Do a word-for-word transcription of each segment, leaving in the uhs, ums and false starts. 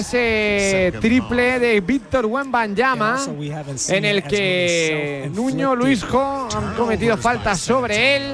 ese triple de Víctor Wembanyama en el que Nuño, Luisjo han cometido faltas sobre él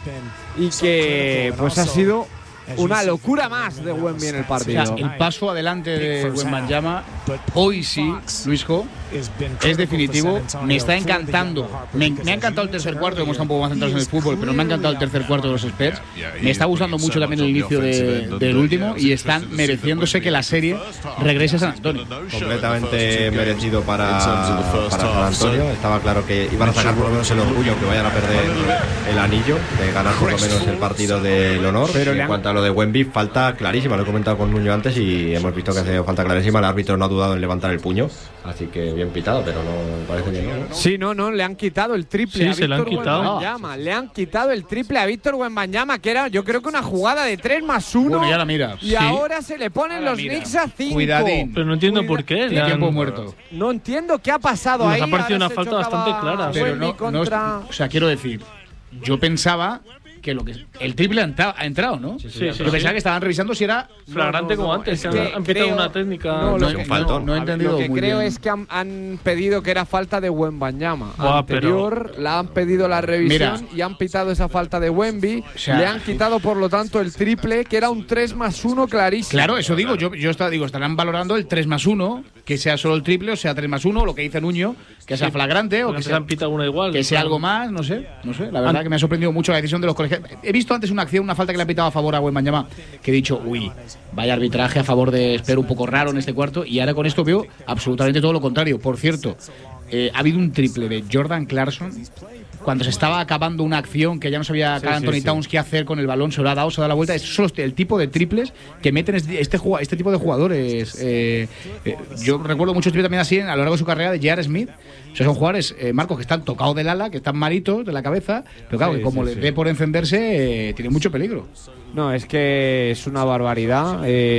y que pues ha sido una locura más de Wemby en el partido. O sea, el paso adelante de Wembanyama hoy sí, Luisjo, es definitivo. Me está encantando. Me, me ha encantado el tercer cuarto. Hemos estado un poco más centrados en el fútbol, pero me ha encantado el tercer cuarto de los Spurs. Me está gustando mucho también el inicio de, del último y están mereciéndose que la serie regrese a San Antonio. Completamente merecido para, para San Antonio. Estaba claro que iban a sacar por lo menos el orgullo, que vayan a perder el anillo, de ganar por lo menos el partido del honor. Pero en cuanto a lo de Wemby, falta clarísima. Lo he comentado con Nuño antes y hemos visto que hace falta clarísima. El árbitro no ha dudado en levantar el puño, así que bien pitado, pero no me parece bien. ¿No? Sí, no, no, le han quitado el triple sí, a se Víctor Wembanyama. Le han quitado el triple a Víctor Wembanyama, que era, yo creo que una jugada de tres más uno. Bueno, ya la mira. Y Sí. ahora se le ponen Ahora los mira. Knicks a cinco. Cuidadín. Pero no entiendo Cuida- por qué. Tiene le tiempo han- muerto. No entiendo qué ha pasado Nos ahí. ha parecido Ahora una se falta chocaba bastante clara. Pero Wemby no, no, contra… o sea, quiero decir, yo pensaba que lo que el triple ha entrado, ha entrado ¿no? Sí, sí, yo sí. pensaba que estaban revisando si era Flagrante No, no, como no, antes. es Se han, que han pitado creo- una técnica. no, No, lo un faltón. no he entendido Lo que muy creo bien. es que han, han pedido que era falta de Wembanyama. Buah, Anterior, la han pedido la revisión Mira. y han pitado esa falta de Wemby. O sea, le han quitado, por lo tanto, el triple, que era un tres más uno clarísimo. Claro, eso digo, yo, yo está, digo, estarán valorando el tres más uno, que sea solo el triple, o sea tres más uno, lo que dice Nuño, que sea flagrante o que Porque se sea, han pitado una igual. que sea algo más, no sé, no sé. La verdad que me ha sorprendido mucho la decisión de los colegios. He visto antes una acción, una falta que le ha pitado a favor a Wembanyama, que he dicho, uy, vaya arbitraje a favor de Spurs un poco raro en este cuarto, y ahora con esto veo absolutamente todo lo contrario. Por cierto, eh, ha habido un triple de Jordan Clarkson cuando se estaba acabando una acción que ya no sabía Sí, Karl sí, Anthony sí. Towns qué hacer con el balón, se lo ha dado, se ha dado la vuelta. Es solo el tipo de triples que meten este, este, jugua- este tipo de jugadores. Eh, eh, yo recuerdo muchos triples también así a lo largo de su carrera de J R. Smith. O sea, son jugadores, eh, Marcos, que están tocados del ala, que están malitos de la cabeza, pero claro, Sí, que como sí, les sí. dé por encenderse, eh, tiene mucho peligro. No, es que es una barbaridad.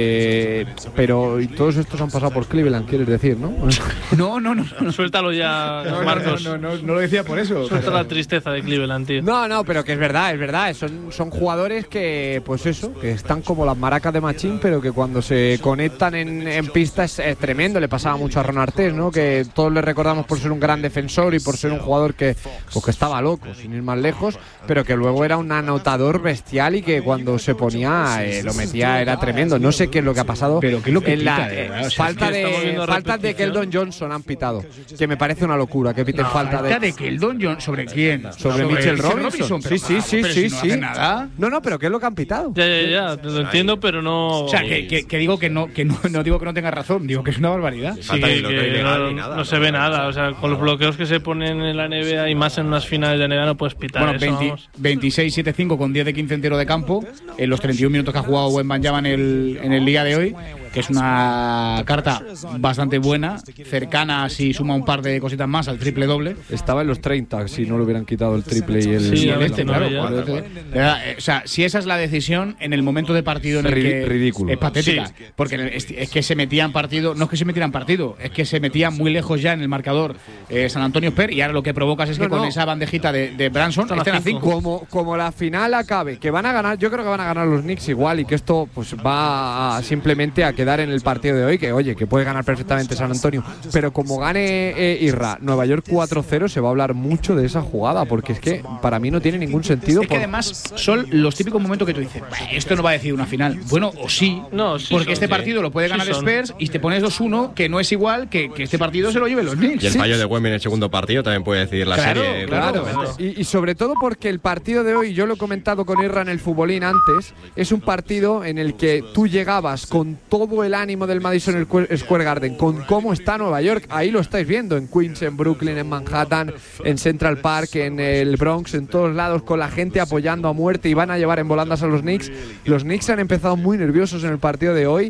eh, pero y todos estos han pasado por Cleveland, quieres decir, ¿no? No, no, no. no. Suéltalo ya, Marcos. No, no, no, no lo decía por eso. Suelta la tristeza de Cleveland, tío. No, no, pero que es verdad, es verdad. Son, son jugadores que, pues eso, que están como las maracas de Machín, pero que cuando se conectan en, en pista es, es tremendo. Le pasaba mucho a Ron Artest, ¿no? Que todos le recordamos por ser un gran defensor y por ser un jugador que, pues que estaba loco, sin ir más lejos, pero que luego era un anotador bestial y que cuando se ponía eh, lo metía, era tremendo. No sé qué es lo que ha pasado. Pero qué es lo que en pita, la, de verdad, eh, o sea, falta es que estamos de viendo faltas de repetición. Keldon Johnson han pitado, que me parece una locura que piten falta de… Falta de Keldon Johnson. ¿Sobre quién? Sobre Mitchell Robinson. pero, Sí, sí, sí, pero sí, si no sí. hace nada. No, no, pero ¿qué es lo que han pitado? Ya, ya, ya. Te lo entiendo, pero no. O sea, que, que, que digo que no, que no, no digo que no tenga razón, digo que es una barbaridad. Sí, Falta que, ni bloqueo que ilegal no, ni nada, no ¿no? se ve nada. O sea, con los bloqueos que se ponen en la N B A y más en unas finales de N B A no puedes pitar Bueno, eso. veinte, vamos. veintiséis siete cinco con diez de quince entero de campo en los treinta y uno minutos que ha jugado Wembanyama en el, en el día de hoy, que es una carta bastante buena, cercana si suma un par de cositas más al triple doble. Estaba en los treinta si no le hubieran quitado el triple y el… Sí, Y a el ver, este, no, claro. ya. por el este. ¿Verdad? Eh, O sea, si esa es la decisión en el momento de partido en el Ri- que ridículo. es patética, Sí. porque en el- es, es que se metían partido, no es que se metieran partido, es que se metían muy lejos ya en el marcador eh, San Antonio Spurs, y ahora lo que provocas es que No, con no. esa bandejita de, de Branson Están a estén a cinco. cinco. Como, como la final acabe, que van a ganar, yo creo que van a ganar los Knicks igual y que esto pues va a, simplemente a quedar en el partido de hoy, que oye, que puede ganar perfectamente San Antonio, pero como gane eh, Irra Nueva York cuatro cero se va a hablar mucho de esa jugada, porque es que para mí no tiene ningún sentido. Es que por- además son los típicos momentos que tú dices, "Bah, esto no va a decir una final". Bueno, o sí, No, sí porque son, este sí. partido lo puede Sí ganar son. Spurs y te pones dos uno, que no es igual que, que este partido se lo lleven los Knicks. Y el Sí. fallo de Wemby en el segundo partido también puede decidir la Claro, serie. claro. prácticamente. Y, y sobre todo porque el partido de hoy, yo lo he comentado con Irra en el futbolín antes, es un partido en el que tú llegabas con todo el ánimo del Madison Square Garden, con cómo está Nueva York, ahí lo estáis viendo, en Queens, en Brooklyn, en Manhattan, en Central Park, en el Bronx, en todos lados, con la gente apoyando a muerte y van a llevar en volandas a los Knicks. Los Knicks han empezado muy nerviosos en el partido de hoy,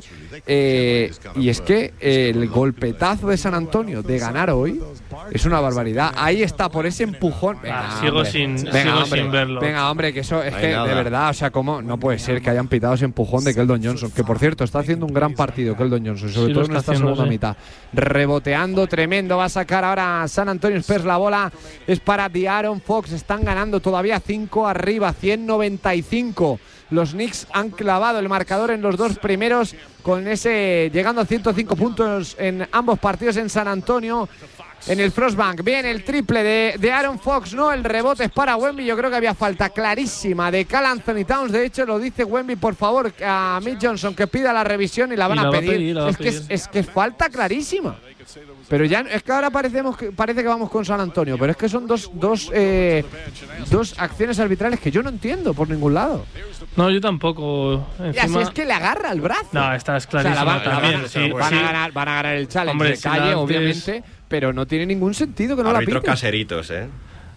eh, y es que eh, el golpetazo de San Antonio de ganar hoy es una barbaridad. Ahí está, por ese empujón. Venga, Ah, sigo hombre. sin- Venga, sigo hombre. sin verlo. Venga, hombre, que eso es No hay que nada. de verdad, o sea, como no puede ser que hayan pitado ese empujón de Keldon Johnson, que por cierto está haciendo un gran partido Keldon Johnson, sobre Sí, todo lo en está esta haciendo, segunda sí. mitad. Reboteando, tremendo. Va a sacar ahora San Antonio Spurs. La bola es para De'Aaron Fox. Están ganando todavía cinco arriba, ciento noventa y cinco. Los Knicks han clavado el marcador en los dos primeros, con ese llegando a ciento cinco puntos en ambos partidos en San Antonio. En el Frostbank, bien el triple de, de Aaron Fox, no, el rebote es para Wemby. Yo creo que había falta clarísima de Karl Anthony Towns. De hecho, lo dice Wemby, por favor, a Mitch Johnson que pida la revisión y la van Y la a va a pedir. pedir, la va a es, que es, pedir. es que es falta clarísima. Pero ya es que ahora parecemos que, parece que vamos con San Antonio, pero es que son dos, dos, eh, dos acciones arbitrales que yo no entiendo por ningún lado. No, yo tampoco. Y Encima, así es que le agarra el brazo. No, esta es O sea, la clarísima van, la también. van- sí, van sí. a ganar, van a ganar el challenge Hombre, de si calle, la antes- obviamente, pero no tiene ningún sentido que no Árbitros la piten. caseritos, ¿eh?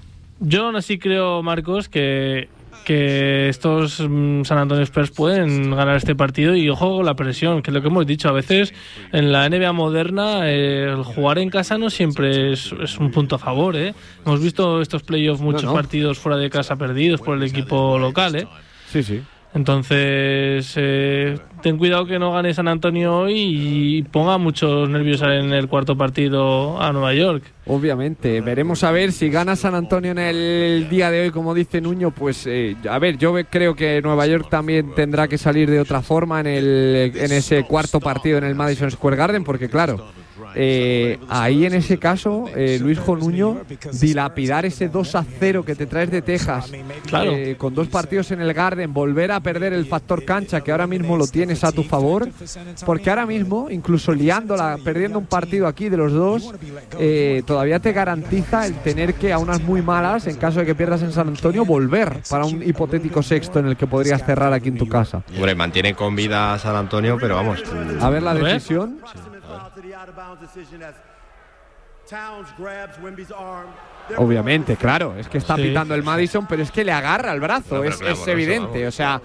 Yo aún así creo, Marcos, que, que estos mm, San Antonio Spurs pueden ganar este partido y ojo con la presión, que es lo que hemos dicho. A veces en la N B A moderna eh, el jugar en casa no siempre es, es un punto a favor, ¿eh? Hemos visto estos playoffs, muchos No, no. partidos fuera de casa perdidos por el equipo local, ¿eh? Sí, sí. Entonces, eh, ten cuidado que no gane San Antonio hoy y ponga muchos nervios en el cuarto partido a Nueva York. Obviamente, veremos a ver si gana San Antonio en el día de hoy, como dice Nuño. Pues eh, a ver, yo ve- creo que Nueva York también tendrá que salir de otra forma en, el, en ese cuarto partido en el Madison Square Garden, porque claro, eh, ahí en ese caso, eh, Luis Jo Nuño, dilapidar ese dos a cero que te traes de Texas, Claro. eh, con dos partidos en el Garden, volver a perder el factor cancha que ahora mismo lo tienes a tu favor, porque ahora mismo, incluso liándola, perdiendo un partido aquí de los dos, eh, todavía te garantiza el tener que a unas muy malas, en caso de que pierdas en San Antonio, volver para un hipotético sexto en el que podrías cerrar aquí en tu casa. Hombre, mantiene con vida a San Antonio, pero vamos. A ver la A ver. decisión. Obviamente, claro, es que está Sí. pitando el Madison, pero es que le agarra el brazo, No, pero es, claro, es por eso, evidente. vamos. O sea,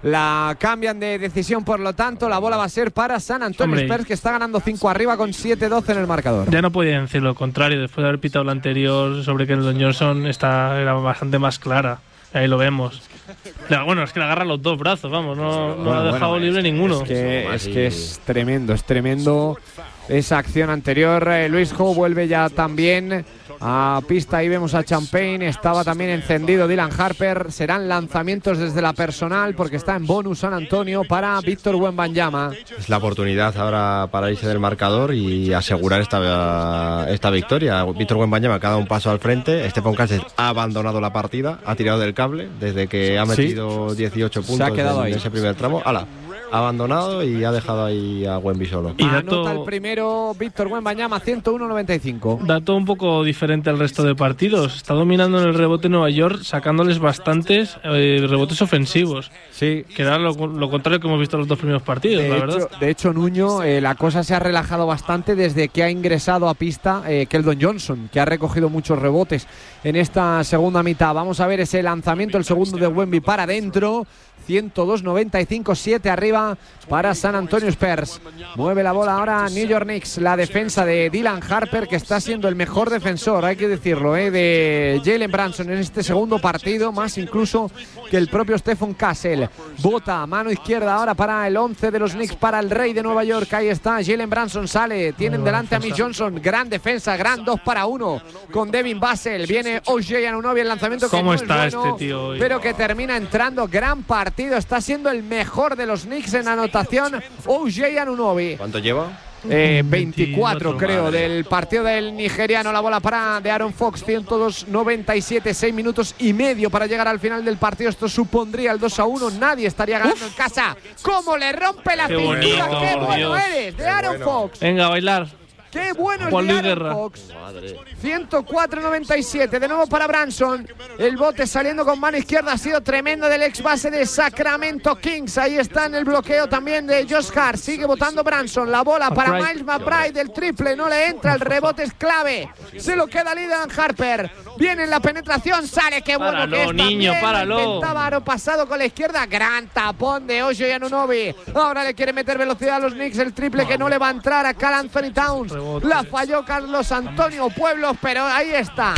la cambian de decisión, por lo tanto, la bola va a ser para San Antonio Hombre. Spurs, que está ganando cinco arriba con siete doce en el marcador. Ya no podían decir lo contrario, después de haber pitado la anterior sobre que el Don Johnson está, era bastante más clara. Ahí lo vemos. La- bueno, es que le agarra los dos brazos, vamos, no, no Bueno, ha dejado bueno, libre ninguno. Es que, es que es tremendo, es tremendo esa acción anterior. Eh, Luis Jo vuelve ya también a pista. Ahí vemos a Champagne. Estaba también encendido Dylan Harper. Serán lanzamientos desde la personal porque está en bonus San Antonio para Víctor Wembanyama. Es la oportunidad ahora para irse del marcador y asegurar esta, esta victoria. Víctor Wembanyama que ha dado un paso al frente. Stephen Cassis ha abandonado la partida, ha tirado del cable desde que ha Sí. metido dieciocho puntos ha quedado en ahí. ese primer tramo. Ala, ha abandonado y ha dejado ahí a Wemby solo. Y dato- Anota el primero Víctor Wembanyama, ciento uno noventa y cinco. Dato un poco diferente al resto de partidos. Está dominando en el rebote Nueva York, sacándoles bastantes eh, rebotes ofensivos. Sí. Que era lo, lo contrario que hemos visto en los dos primeros partidos, De la hecho, verdad. de hecho, Nuño, eh, la cosa se ha relajado bastante desde que ha ingresado a pista eh, Keldon Johnson, que ha recogido muchos rebotes en esta segunda mitad. Vamos a ver ese lanzamiento, el segundo de Wemby para adentro. ciento dos noventa y cinco, siete arriba para San Antonio Spurs. Mueve la bola ahora New York Knicks. La defensa de Dylan Harper, que está siendo el mejor defensor, hay que decirlo, eh, de Jalen Brunson en este segundo partido, más incluso que el propio Stephen Castle. Bota a mano izquierda ahora para el once de los Knicks, para el rey de Nueva York. Ahí está, Jalen Brunson sale, tienen delante a Mitch Johnson. Gran defensa, gran dos para uno con Devin Vassell. Viene O J Anunoby, el lanzamiento que ¿Cómo no es está bueno, este tío hoy? pero que termina entrando. Gran partido, está siendo el mejor de los Knicks en anotación O J Anunoby. ¿Cuánto lleva? Eh, veinticuatro creo Madre. del partido del nigeriano. La bola para de Aaron Fox, ciento dos noventa y siete, seis minutos y medio para llegar al final del partido. Esto supondría el dos a uno. Nadie estaría ganando en casa. ¿Cómo le rompe la Qué cintura? bonito, ¡Qué por bueno Dios. eres! De Aaron Fox. Venga, a bailar. ¡Qué bueno es Juan de Luis Aaron Guerra. Fox! ciento cuatro noventa y siete, de nuevo para Brunson. El bote saliendo con mano izquierda ha sido tremendo del ex base de Sacramento Kings. Ahí está en el bloqueo también de Josh Hart. Sigue botando Brunson. La bola para McBride. Miles McBride. El triple no le entra. El rebote es clave. Se lo queda Dylan Harper. Viene en la penetración. Sale. Qué bueno Páralo, que es niño, también. páralo. Intentaba aro pasado con la izquierda. Gran tapón de O J Anunoby. Ahora le quiere meter velocidad a los Knicks. El triple que no le va a entrar a Karl Anthony Towns. Rebote. La falló Carlos Antonio Pueblos, pero ahí está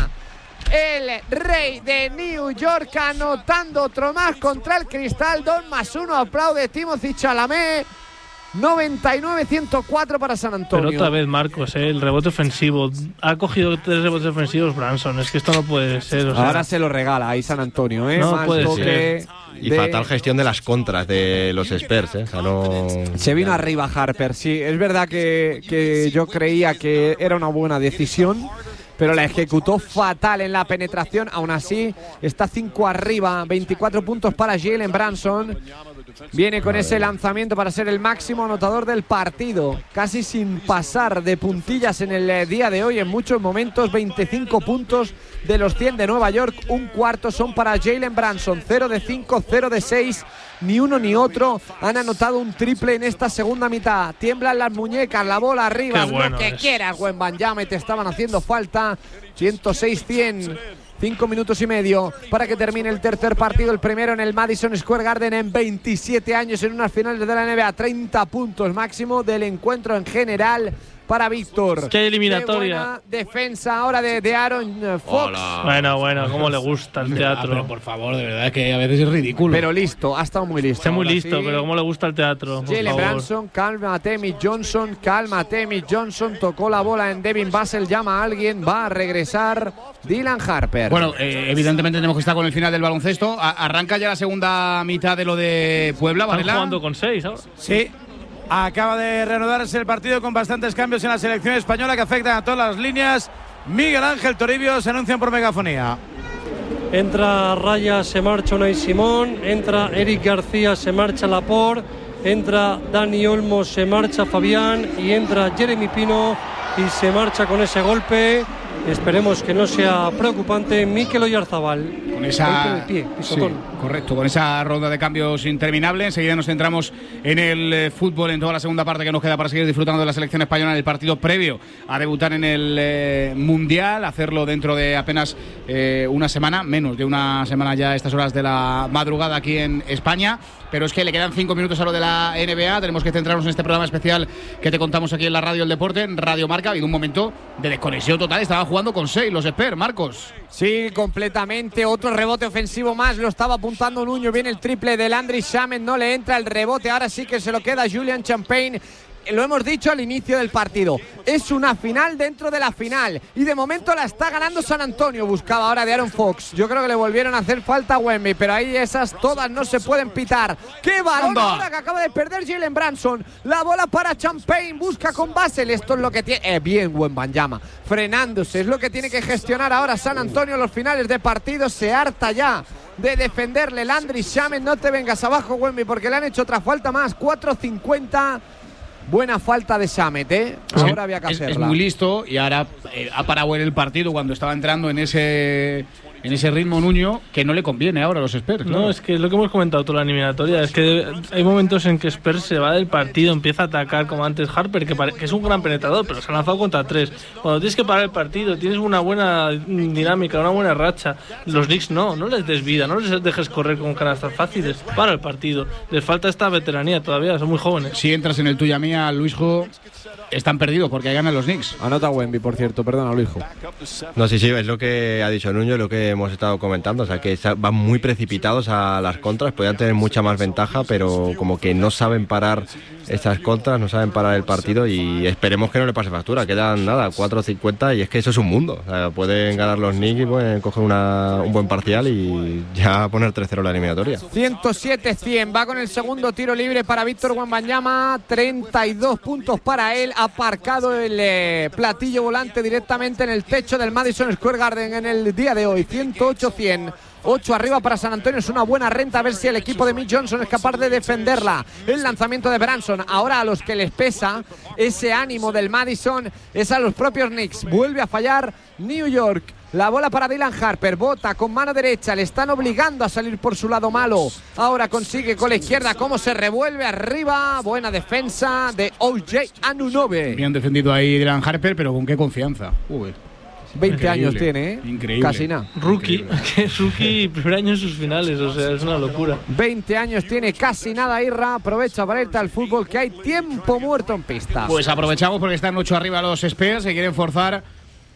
el rey de New York anotando otro más contra el cristal. Dos más uno, aplaude Timothy Chalamet. noventa y nueve a ciento cuatro para San Antonio. Pero otra vez, Marcos, ¿eh? El rebote ofensivo. Ha cogido tres rebotes ofensivos Branson. Es que esto no puede ser. O sea, ahora se lo regala ahí San Antonio, ¿eh? No Más puede toque Y de... fatal gestión de las contras de los Spurs, ¿eh? O sea, no... Se vino arriba Harper, sí. Es verdad que, que yo creía que era una buena decisión, pero la ejecutó fatal en la penetración. Aún así, está cinco arriba, veinticuatro puntos para Jalen Branson. Viene con ese lanzamiento para ser el máximo anotador del partido, casi sin pasar de puntillas en el día de hoy en muchos momentos. Veinticinco puntos de los cien de Nueva York, un cuarto son para Jalen Branson. Cero de cinco, cero de seis, ni uno ni otro han anotado un triple en esta segunda mitad. Tiemblan las muñecas, la bola arriba, bueno lo que es. quieras, Wembanyama, te estaban haciendo falta. ciento seis a cien. Cinco minutos y medio para que termine el tercer partido, el primero en el Madison Square Garden en veintisiete años en unas finales de la N B A. treinta puntos máximo del encuentro en general para Víctor. ¡Qué eliminatoria! Qué buena defensa ahora de, de Aaron Fox. Hola. Bueno, bueno, cómo le gusta el Ah, teatro. pero por favor, de verdad que a veces es ridículo. Pero listo, ha estado muy listo. Está muy ahora listo, sí. pero cómo le gusta el teatro. Por Jalen favor. Branson, cálmate Mitch Johnson, cálmate Mitch Johnson, tocó la bola en Devin Vassell, llama a alguien, va a regresar Dylan Harper. Bueno, eh, evidentemente tenemos que estar con el final del baloncesto. A- arranca ya la segunda mitad de lo de Puebla, Están ¿Varela? jugando con seis ahora. Sí, acaba de reanudarse el partido con bastantes cambios en la selección española que afectan a todas las líneas. Miguel Ángel Toribio se anuncian por megafonía. Entra Raya, se marcha Unai Simón. Entra Eric García, se marcha Laporte. Entra Dani Olmo, se marcha Fabián. Y entra Jeremy Pino y se marcha con ese golpe. Esperemos que no sea preocupante. Mikel Oyarzabal. Con esa, golpe de pie, pisotón. Sí, correcto, con esa ronda de cambios interminable. Enseguida nos centramos en el eh, fútbol, en toda la segunda parte que nos queda para seguir disfrutando de la selección española en el partido previo a debutar en el eh, Mundial, hacerlo dentro de apenas eh, una semana, menos de una semana ya a estas horas de la madrugada aquí en España. Pero es que le quedan cinco minutos a lo de la N B A. Tenemos que centrarnos en este programa especial que te contamos aquí en la radio El Deporte, en Radio Marca. Ha habido un momento de desconexión total. Estaban jugando con seis los Spurs, Marcos. Sí, completamente. Otro rebote ofensivo más. Lo estaba apuntando Nuño. Viene el triple de Landry Shamet. No le entra el rebote. Ahora sí que se lo queda Julian Champagne. Lo hemos dicho al inicio del partido. Es una final dentro de la final. Y de momento la está ganando San Antonio. Buscaba ahora de Aaron Fox. Yo creo que le volvieron a hacer falta a Wemby. Pero ahí esas todas no se pueden pitar. ¡Qué balón ¡Anda! ahora que acaba de perder Jalen Branson! La bola para Champagne. Busca con Vassell. Esto es lo que tiene. Eh, bien, Wembanyama. Frenándose. Es lo que tiene que gestionar ahora San Antonio en los finales de partido. Se harta ya de defenderle Landry Shamet. No te vengas abajo, Wemby, porque le han hecho otra falta más. cuatro cincuenta. Buena falta de Shamet, ¿eh? Ahora Sí, había que es, hacerla. es muy listo y ahora eh, ha parado en el partido cuando estaba entrando en ese en ese ritmo Nuño que no le conviene ahora a los Spurs. No, claro. es que es lo que hemos comentado toda la eliminatoria. Es que hay momentos en que Spurs se va del partido, empieza a atacar como antes Harper, que, pare- que es un gran penetrador, pero se ha lanzado contra tres. Cuando tienes que parar el partido, tienes una buena dinámica, una buena racha. Los Knicks no, no les des vida, no les dejes correr con canastas fáciles. Para el partido. Les falta esta veteranía todavía, son muy jóvenes. Si entras en el tuya mía, Luisjo, están perdidos porque ahí ganan los Knicks. Anota Wemby, por cierto, perdona, Luisjo. No, sí, sí, es lo que ha dicho Nuño, lo que hemos estado comentando. O sea, que sa- van muy precipitados a las contras, podrían tener mucha más ventaja, pero como que no saben parar estas contras, no saben parar el partido y esperemos que no le pase factura. Quedan nada, cuatro cincuenta y es que eso es un mundo. O sea, pueden ganar los Knicks y pueden coger una, un buen parcial y ya poner tres cero la eliminatoria. ciento siete a cien. Va con el segundo tiro libre para Víctor Wembanyama. treinta y dos puntos para él. Ha aparcado el eh, platillo volante directamente en el techo del Madison Square Garden en el día de hoy. ciento ocho a cien. ocho arriba para San Antonio, es una buena renta, a ver si el equipo de Mitch Johnson es capaz de defenderla. El lanzamiento de Branson, ahora a los que les pesa ese ánimo del Madison es a los propios Knicks. Vuelve a fallar New York. La bola para Dylan Harper, bota con mano derecha, le están obligando a salir por su lado malo. Ahora consigue con la izquierda cómo se revuelve arriba. Buena defensa de O J Anunoby. Bien defendido ahí Dylan Harper, pero con qué confianza. Uy. veinte Increíble, años tiene, ¿eh? increíble. Casi nada. Rookie, que es rookie primer año en sus finales, o sea, es una locura. veinte años tiene, casi nada, Irra. Aprovecha para irte al fútbol, que hay tiempo muerto en pista. Pues aprovechamos porque están ocho arriba los Spurs, se quieren forzar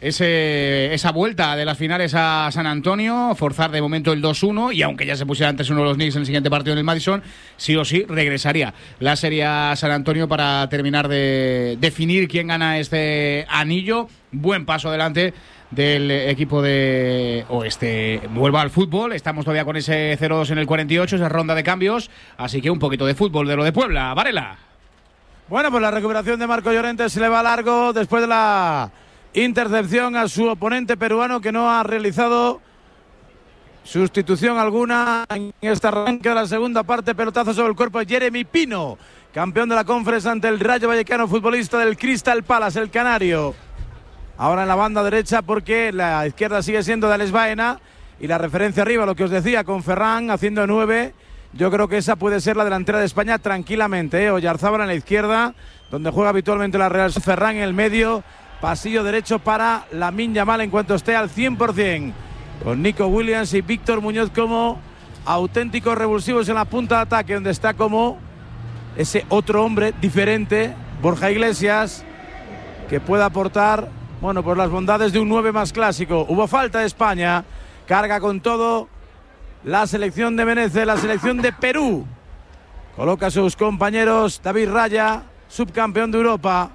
ese, esa vuelta de las finales a San Antonio, forzar de momento el dos uno, y aunque ya se pusiera antes uno de los Knicks en el siguiente partido en el Madison, sí o sí regresaría la serie a San Antonio para terminar de definir quién gana este anillo. Buen paso adelante del equipo de Oeste. Vuelva al fútbol, estamos todavía con ese cero dos en el cuarenta y ocho, esa ronda de cambios, así que un poquito de fútbol de lo de Puebla. Varela. Bueno, pues la recuperación de Marco Llorente se le va largo después de la intercepción a su oponente peruano, que no ha realizado sustitución alguna en esta arranque de la segunda parte. Pelotazo sobre el cuerpo de Jeremy Pino, campeón de la Conference ante el Rayo Vallecano, futbolista del Crystal Palace, el canario. Ahora en la banda derecha, porque la izquierda sigue siendo de Alex Baena, y la referencia arriba, lo que os decía, con Ferran haciendo nueve. Yo creo que esa puede ser la delantera de España tranquilamente, ¿eh? Oyarzábal en la izquierda, donde juega habitualmente la Real. Ferran en el medio, pasillo derecho para Lamine Yamal en cuanto esté al cien por cien, con Nico Williams y Víctor Muñoz como auténticos revulsivos en la punta de ataque, donde está como ese otro hombre diferente, Borja Iglesias, que puede aportar, bueno, pues las bondades de un nueve más clásico. Hubo falta de España, carga con todo la selección de Menezes, la selección de Perú. Coloca a sus compañeros David Raya, subcampeón de Europa,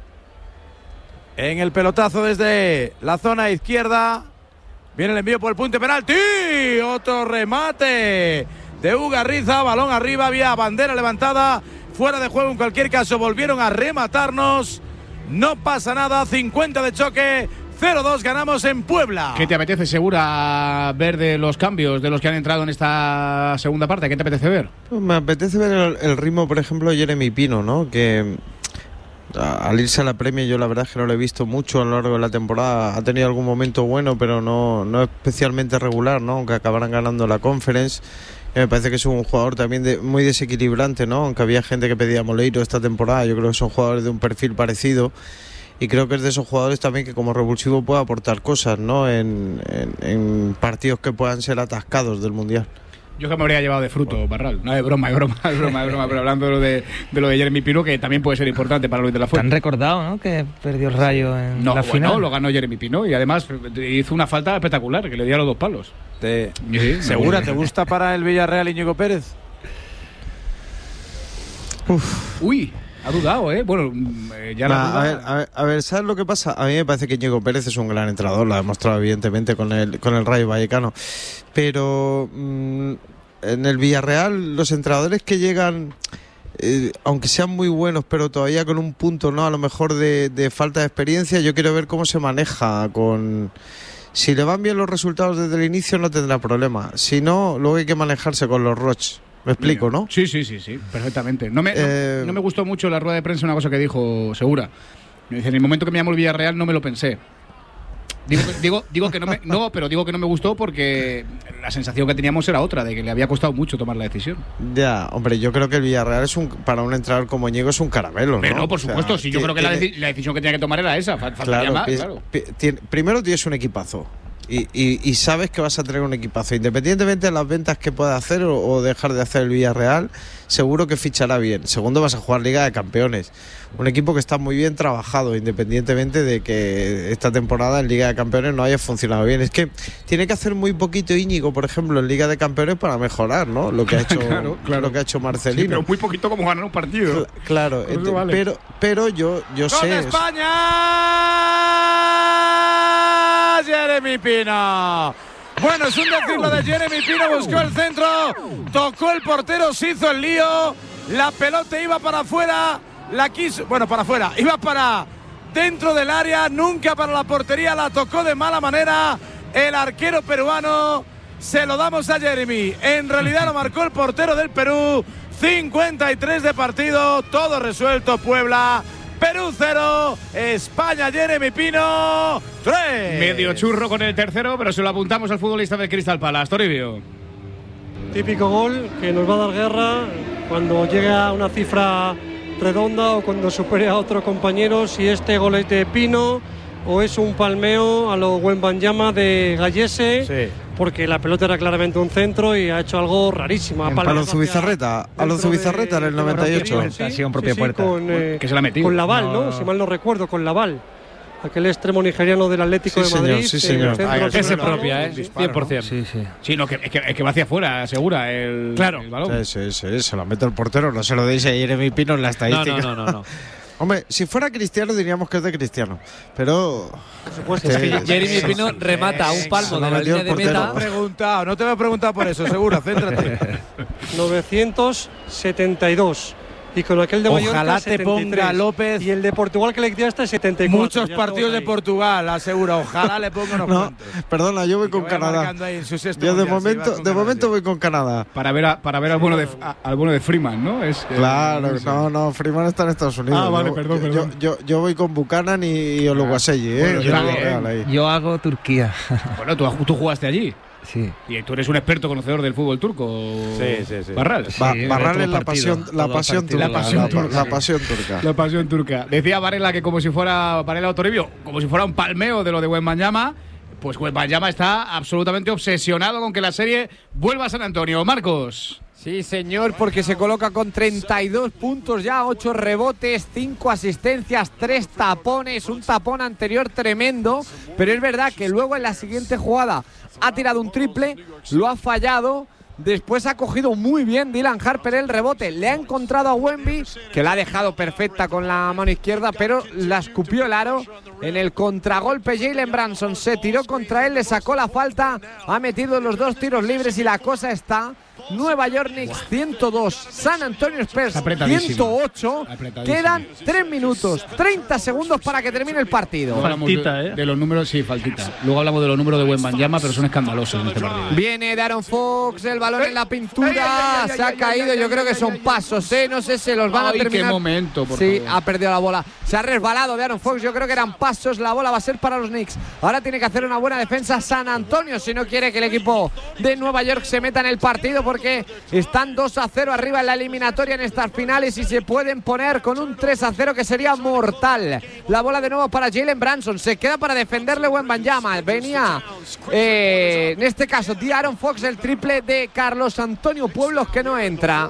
en el pelotazo desde la zona izquierda. Viene el envío por el punto de penalti. Otro remate de Ugarriza, balón arriba, había bandera levantada, fuera de juego en cualquier caso. Volvieron a rematarnos. No pasa nada, cincuenta de choque, cero dos, ganamos en Puebla. ¿Qué te apetece, Segura, ver de los cambios de los que han entrado en esta segunda parte? ¿Qué te apetece ver? Pues me apetece ver el, el ritmo, por ejemplo, de Jeremy Pino, ¿no? Que a, al irse a la Premier, yo la verdad es que no lo he visto mucho a lo largo de la temporada. Ha tenido algún momento bueno, pero no, no especialmente regular, ¿no? Aunque acabaran ganando la Conference. Me parece que es un jugador también de, muy desequilibrante, ¿no? Aunque había gente que pedía Moleiro esta temporada, yo creo que son jugadores de un perfil parecido, y creo que es de esos jugadores también que como revulsivo puede aportar cosas, ¿no? En, en, en partidos que puedan ser atascados del Mundial. Yo que me habría llevado de fruto, Barral. No, es broma, es broma, es broma, es broma. Pero hablando de lo de, de lo de Jeremy Pino, que también puede ser importante para Luis de la Fuente. Te han recordado, ¿no? Que perdió el Rayo en no, la bueno, final. No, lo ganó Jeremy Pino y además hizo una falta espectacular, que le dio a los dos palos. ¿Te, sí, ¿Segura? ¿Te gusta para el Villarreal Íñigo Pérez? Uf. Uy, ha dudado, ¿eh? Bueno, ya la Va, duda... a, ver, a, ver, a ver, ¿sabes lo que pasa? A mí me parece que Íñigo Pérez es un gran entrenador, lo ha demostrado evidentemente con el, con el Rayo Vallecano. Pero mmm, en el Villarreal los entrenadores que llegan, eh, aunque sean muy buenos, pero todavía con un punto, ¿no? A lo mejor de, de falta de experiencia, yo quiero ver cómo se maneja con... Si le van bien los resultados desde el inicio no tendrá problema. Si no, luego hay que manejarse con los Roch. Me explico, ¿no? Sí, sí, sí, sí, perfectamente. No me, eh... no, no me gustó mucho la rueda de prensa una cosa que dijo Segura. Me dice, en el momento que me llamó el Villarreal no me lo pensé. Digo, digo, digo que no me, no, pero digo que no me gustó porque la sensación que teníamos era otra, de que le había costado mucho tomar la decisión. Ya, hombre, yo creo que el Villarreal es un, para un entrenador como Ñigo es un caramelo, ¿no? Pero no, por supuesto, o sea, sí, yo creo que tiene, la, deci la decisión que tenía que tomar era esa. Claro, más, pi, claro. Pi, tiene, primero tienes un equipazo. Y, y, y sabes que vas a tener un equipazo. Independientemente de las ventas que pueda hacer o, o dejar de hacer el Villarreal, seguro que fichará bien. Segundo, vas a jugar Liga de Campeones. Un equipo que está muy bien trabajado, independientemente de que esta temporada en Liga de Campeones no haya funcionado bien. Es que tiene que hacer muy poquito Íñigo, por ejemplo, en Liga de Campeones para mejorar, ¿no? Lo que ha hecho, claro, claro. Lo que ha hecho Marcelino. Sí, pero muy poquito como ganar un partido. Cl claro, pues ent vale. pero, pero yo, yo ¡Con sé... España! Jeremy Pino. Bueno, es un decirlo de Jeremy Pino, buscó el centro, tocó el portero, se hizo el lío, la pelota iba para afuera, la quiso, bueno, para afuera, iba para dentro del área, nunca para la portería, la tocó de mala manera el arquero peruano, se lo damos a Jeremy, en realidad lo marcó el portero del Perú, cincuenta y tres de partido, todo resuelto, Puebla Perú cero, España, Jeremy Pino tres. Medio churro con el tercero, pero se lo apuntamos al futbolista del Crystal Palace, Toribio. Típico gol que nos va a dar guerra cuando llegue a una cifra redonda o cuando supere a otro compañero, si este gol es de Pino o es un palmeo a lo Wembanyama de Gallese, sí. Porque la pelota era claramente un centro y ha hecho algo rarísimo. A lo Zubizarreta, a lo Zubizarreta en el noventa y ocho. Sí, ha sido un propio sí, puerta. Con, eh, que se la ha metido. Con Laval, no. ¿no? Si mal no recuerdo, con Laval. aquel extremo nigeriano del Atlético Sí, de Madrid. señor, sí, señor. el centro Ahí, que ese marcó. propia, ¿eh? cien por ciento. Sí, sí. Sí, no, que, es, que, es que va hacia afuera, asegura el, Claro. el balón. Sí, sí, sí, se lo mete el portero, no se lo deis a Jeremy Pino en la No, estadística. no, no, no, no. Hombre, si fuera Cristiano diríamos que es de Cristiano, pero… Por supuesto, es que ya- Jeremy Pino remata a un palmo Se de lo la metió línea el de portero. meta. No te he preguntado, no te voy a preguntar por eso, seguro, céntrate. novecientos setenta y dos. Y con aquel de Mallorca, Ojalá te setenta y tres. ponga López Y el de Portugal que le quitaste, setenta y cuatro. muchos Ya partidos estamos de ahí. Portugal, aseguro. Ojalá le ponga unos no, cuantos. perdona, yo voy Que con vaya Canadá. marcando ahí en su sexto Yo de mundial, sí, momento, vas con de Canadá, momento sí. voy con Canadá. Para ver, a, para ver al, bueno de, a- al bueno de Freeman, ¿no? Es, eh, Claro, sé. no, no, Freeman está en Estados Unidos. Ah, vale, Yo- perdón, yo, perdón. Yo, yo, yo voy con Buchanan y, y Oluwaseyi, ¿eh? Bueno, Yo dale, voy eh. real ahí. Yo hago Turquía. Bueno, tú, tú jugaste allí. Sí. Y tú eres un experto conocedor del fútbol turco. Sí, sí, sí. Barral. Ba- Sí, Barral todo es la partido, pasión, la todo pasión partido. turca. La pasión la, turca. la pasión turca. La pasión turca. Decía Varela que como si fuera Varela o Toribio, como si fuera un palmeo de lo de Wembanyama, pues Wembanyama está absolutamente obsesionado con que la serie vuelva a San Antonio. Marcos. Sí, señor, porque se coloca con treinta y dos puntos ya, ocho rebotes, cinco asistencias, tres tapones, un tapón anterior tremendo, pero es verdad que luego en la siguiente jugada ha tirado un triple, lo ha fallado, después ha cogido muy bien Dylan Harper el rebote, le ha encontrado a Wemby, que la ha dejado perfecta con la mano izquierda, pero la escupió el aro. En el contragolpe Jalen Brunson se tiró contra él, le sacó la falta, ha metido los dos tiros libres y la cosa está… Nueva York Knicks ciento dos, San Antonio Spurs Apretadísimo. ciento ocho. Apretadísimo. Quedan tres minutos, treinta segundos para que termine el partido. Luego hablamos Faltita, de, ¿eh? de los números, sí, faltita. Luego hablamos de los números de Wembanyama, pero son escandalosos en este partido. Viene de Aaron Fox, el balón en la pintura, se ha caído, yo creo que son pasos, ¿eh? No sé si los van a Ay, terminar. qué momento, por Sí, favor. ha perdido la bola. Se ha resbalado de Aaron Fox, yo creo que eran pasos, la bola va a ser para los Knicks. Ahora tiene que hacer una buena defensa San Antonio si no quiere que el equipo de Nueva York se meta en el partido, porque están dos a cero arriba en la eliminatoria en estas finales y se pueden poner con un tres a cero que sería mortal. La bola de nuevo para Jalen Brunson, se queda para defenderle Wembanyama. Venía eh, en este caso de Aaron Fox el triple de Carlos Antonio Pueblos que no entra.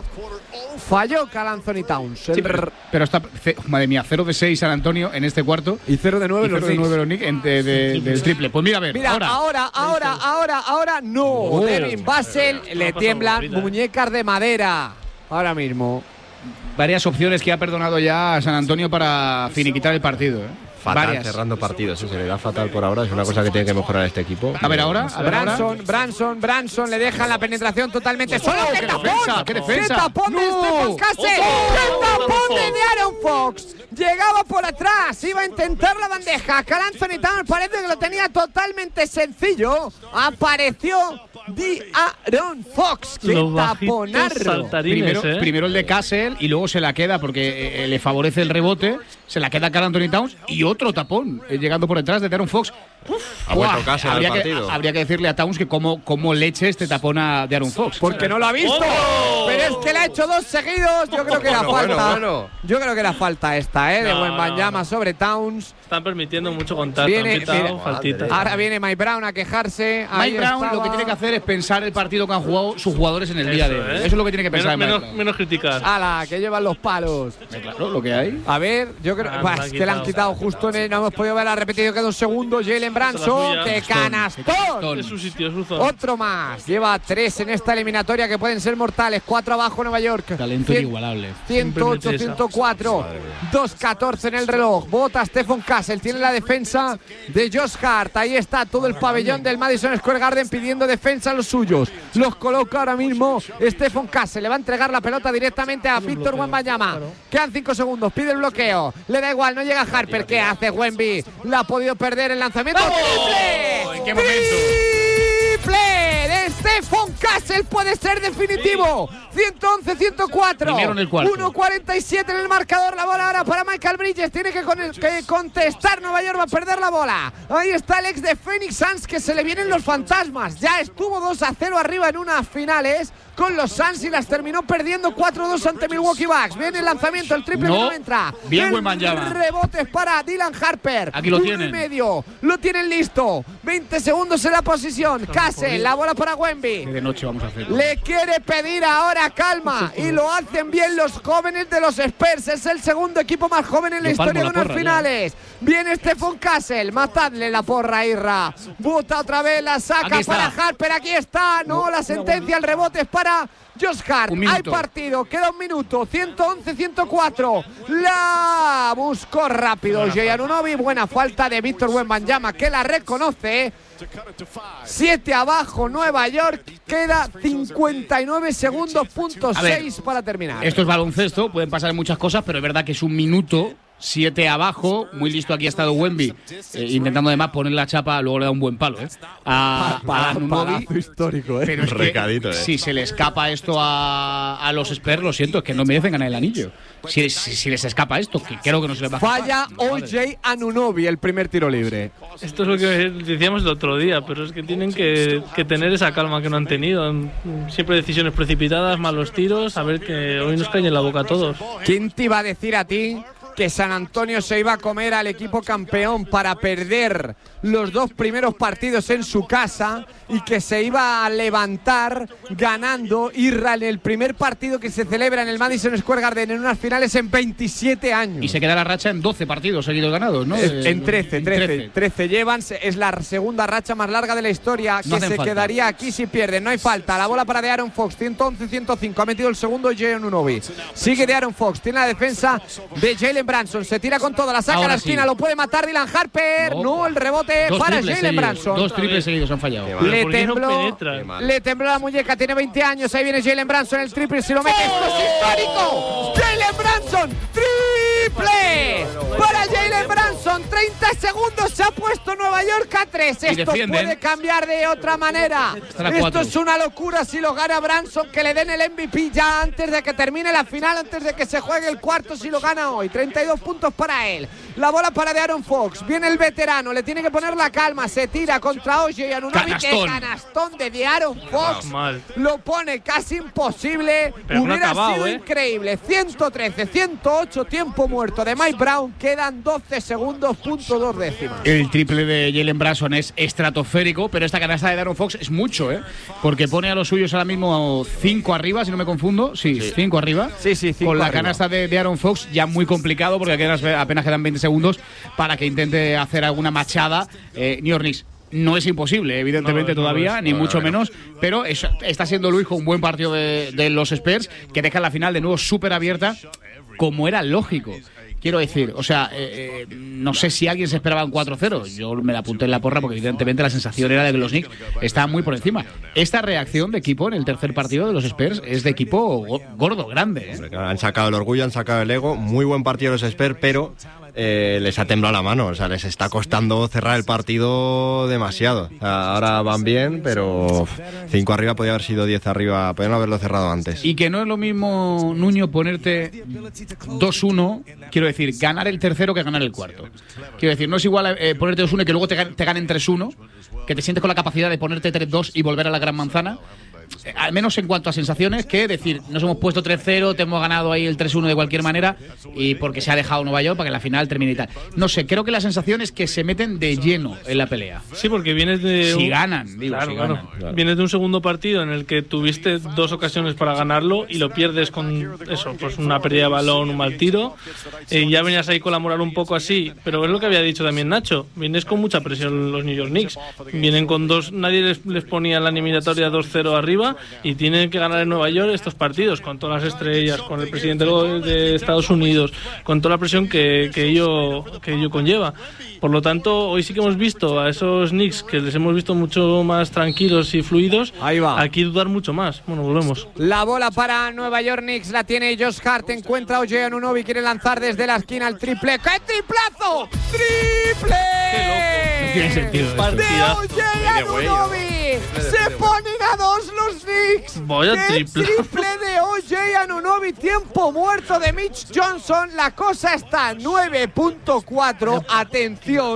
Falló Karl Anthony Towns. Sí, El pero, pero está, ce- madre mía, cero de seis San Antonio en este cuarto. Y cero de nueve Y los cero de Knicks. nueve los Knicks en- de- de- del triple. Pues mira, a ver, Mira, ahora. ahora, ahora, ahora, ahora, no. Oh. Devin Vassell le pasado tiemblan movida, ¿eh? muñecas de madera. Ahora mismo. Varias opciones que ha perdonado ya a San Antonio para finiquitar el partido. ¿eh? Fatal Varias. cerrando partidos, eso se le da fatal por ahora, es una cosa que tiene que mejorar este equipo. A ver ahora, a ver ahora. Branson, Branson, Branson le deja la penetración totalmente solo. ¡Oh, ¡Qué qué tapón! defensa, qué defensa! ¡Qué tapón de ¡No! Stephen Castle! ¡Qué tapón de Aaron Fox! Llegaba por atrás, iba a intentar la bandeja. Karl Anthony Towns parece que lo tenía totalmente sencillo. Apareció de Aaron Fox. ¡Qué Los bajitos taponarro! saltarines, Primero, ¿eh? primero el de Castle y luego se la queda porque eh, le favorece el rebote. Se la queda Karl Anthony Towns y otro tapón eh, llegando por detrás de Aaron Fox. Ha vuelto Buah, Castle al habría, que, partido. habría que decirle a Towns que cómo, cómo le eche este tapón a de Aaron Fox. Porque no lo ha visto. ¡Oh! Pero es que le ha hecho dos seguidos. Yo creo que era Bueno, falta. bueno, bueno. Yo creo que era falta esta, ¿eh? De No, Wembanyama no. sobre Towns. Están permitiendo mucho contacto. Viene- han pitado viene- faltitas. Ahora viene Mike Brown a quejarse. Ahí Mike Brown estaba. lo que tiene que hacer es pensar el partido que han jugado sus jugadores en el día de Eso, hoy. ¿eh? Eso es lo que tiene que pensar menos, Mike menos, Brown. menos criticar. ¡Hala! Que llevan los palos. Eh, Claro, lo que hay. A ver, yo creo Ah, bah, me la es han que le han quitado. quitado justo en el. No hemos podido ver, ha repetido, queda un segundo. Jalen Branson, suya. ¡qué canastón! Es su sitio, es su zona. Otro más. Lleva tres en esta eliminatoria que pueden ser mortales. Cuatro abajo Nueva York. Talento Cien- inigualable. ciento ocho, Siempre mete esa. ciento cuatro, dos catorce en el reloj. Bota Stephen Castle. Tiene la defensa de Josh Hart. Ahí está todo el pabellón del Madison Square Garden pidiendo defensa a los suyos. Los coloca ahora mismo Stephen Castle. Le va a entregar la pelota directamente a Víctor Wembanyama. Quedan cinco segundos. Pide el bloqueo. Le da igual, no llega Harper. ¿Qué hace Wemby? La ha podido perder el lanzamiento. ¡Triple! ¿En qué momento? ¡Triple de Stephen Castle! Puede ser definitivo. ciento once, ciento cuatro. Primero en el cuarto. uno cuarenta y siete en el marcador. La bola ahora para Michael Bridges. Tiene que, con- que contestar. Nueva York va a perder la bola. Ahí está el ex de Phoenix Suns, que se le vienen los fantasmas. Ya estuvo dos a cero arriba en unas finales con los Suns y las terminó perdiendo cuatro dos ante Milwaukee Bucks. Viene el lanzamiento, el triple No. que no entra. Bien el Wembanyama. rebote es para Dylan Harper. Aquí lo Uno tienen. y medio. Lo tienen listo veinte segundos en la posición. Castle, la bola para Wemby. De noche vamos a hacer. Le quiere pedir ahora calma y lo hacen bien los jóvenes de los Spurs. Es el segundo equipo más joven en la historia de unas finales. Viene Stephen Castle, matadle la porra, Irra. Buta otra vez, la saca para Harper. Aquí está, no, la sentencia, el rebote es para Josh Hart. Hay partido, queda un minuto. ciento once ciento cuatro. La buscó rápido Jay Anunoby. Buena falta de Víctor Wembanyama, que la reconoce. siete abajo Nueva York. Queda cincuenta y nueve segundos, punto seis para terminar. Esto es baloncesto, pueden pasar muchas cosas, pero es verdad que es un minuto. Siete abajo, muy listo aquí ha estado Wemby, eh, intentando además poner la chapa, luego le da un buen palo, ¿eh? A, a Anunoby, histórico, ¿eh? Pero es Recadito, que, ¿eh? Si se le escapa esto a, a los Spurs, lo siento, es que no merecen ganar el anillo. Si, si, si les escapa esto, que creo que no se les va a escapar. Falla O J Anunoby el primer tiro libre. Esto es lo que decíamos el otro día, pero es que tienen que, que tener esa calma que no han tenido. Siempre decisiones precipitadas, malos tiros, a ver que hoy nos caen en la boca a todos. ¿Quién te iba a decir a ti que San Antonio se iba a comer al equipo campeón para perder los dos primeros partidos en su casa y que se iba a levantar ganando Irra en el primer partido que se celebra en el Madison Square Garden en unas finales en veintisiete años? Y se queda la racha en doce partidos seguidos ganados, ¿no? Eh, en trece, trece, trece llevan, es la segunda racha más larga de la historia que no se falta. Quedaría aquí si pierden, no hay falta. La bola para De'Aaron Fox, ciento once ciento cinco, ha metido el segundo Jay Anunoby. Sigue De'Aaron Fox, tiene la defensa de Jalen Branson, se tira con todo, la saca a la esquina, sí. Lo puede matar Dylan Harper. No, no el rebote dos para Jalen Branson. Dos triples seguidos han fallado. Le tembló, no le tembló la muñeca, tiene veinte años. Ahí viene Jalen Branson, el triple, si lo mete. ¡Oh! ¡Esto es histórico! ¡Jalen Branson! ¡Triple! Para Jalen Branson, treinta segundos, se ha puesto Nueva York a tres. Esto puede cambiar de otra manera. Esto es una locura si lo gana Branson, que le den el M V P ya antes de que termine la final, antes de que se juegue el cuarto, si lo gana hoy. treinta y dos puntos para él. La bola para De'Aaron Fox. Viene el veterano, le tiene que poner la calma. Se tira contra O J Anunoby. Que canastón de De'Aaron Fox. Mal. Lo pone casi imposible. Pero hubiera no acabado, sido ¿eh? increíble. ciento trece ciento ocho, tiempo muerto de Mike Brown. Quedan doce segundos, punto dos décimas. El triple de Jalen Branson es estratosférico, pero esta canasta de De'Aaron Fox es mucho, ¿eh? Porque pone a los suyos ahora mismo cinco arriba, si no me confundo. Sí, sí. cinco arriba. Sí, sí, cinco Con la arriba. canasta de De'Aaron Fox ya muy complicado, porque apenas, apenas quedan veinte segundos para que intente hacer alguna machada. Eh, New York Knicks. No es imposible, evidentemente, no, no todavía, es, ni no, mucho no, menos, pero es, está siendo Luis un buen partido de, de los Spurs, que deja la final de nuevo súper abierta, como era lógico. Quiero decir, o sea, eh, eh, no sé si alguien se esperaba un cuatro cero. Yo me la apunté en la porra porque evidentemente la sensación era de que los Knicks estaban muy por encima. Esta reacción de equipo en el tercer partido de los Spurs es de equipo gordo, grande, ¿eh? Han sacado el orgullo, han sacado el ego. Muy buen partido los Spurs, pero eh, les ha temblado la mano. O sea, les está costando cerrar el partido demasiado. O sea, ahora van bien, pero cinco arriba podía haber sido diez arriba. Podrían haberlo cerrado antes. Y que no es lo mismo, Nuño, ponerte dos uno, quiero decir, decir, ganar el tercero que ganar el cuarto. Quiero decir, no es igual eh, ponerte dos uno y que luego te, te ganen tres uno, que te sientes con la capacidad de ponerte tres dos y volver a la gran manzana. Eh, al menos en cuanto a sensaciones, que decir, nos hemos puesto tres cero, te hemos ganado ahí el tres uno de cualquier manera y porque se ha dejado Nueva York para que la final termine y tal. No sé, creo que la sensación es que se meten de lleno en la pelea. Sí, porque vienes de... Si un... ganan, digo, claro, si claro. ganan. Claro. Vienes de un segundo partido en el que tuviste dos ocasiones para ganarlo y lo pierdes con eso, pues una pérdida de balón, un mal tiro. Eh, ya venías ahí con la moral un poco así, pero es lo que había dicho también Nacho. Vienes con mucha presión los New York Knicks. Vienen con dos... Nadie les, les ponía en la eliminatoria dos cero arriba y tienen que ganar en Nueva York estos partidos con todas las estrellas, con el presidente de Estados Unidos, con toda la presión que, que, ello, que ello conlleva. Por lo tanto, hoy sí que hemos visto a esos Knicks que les hemos visto mucho más tranquilos y fluidos. Ahí va. Aquí dudar mucho más. Bueno, volvemos. La bola para Nueva York Knicks la tiene Josh Hart. Encuentra a O J Anunoby, quiere lanzar desde la esquina el triple. ¡Qué triplazo! ¡Triple! ¡Qué loco! No tiene sentido. De O J Anunoby. Se ponen a dos los Knicks. Voy a triple. Triple de O J Anunoby. Tiempo muerto de Mitch Johnson. La cosa está nueve punto cuatro. Atención.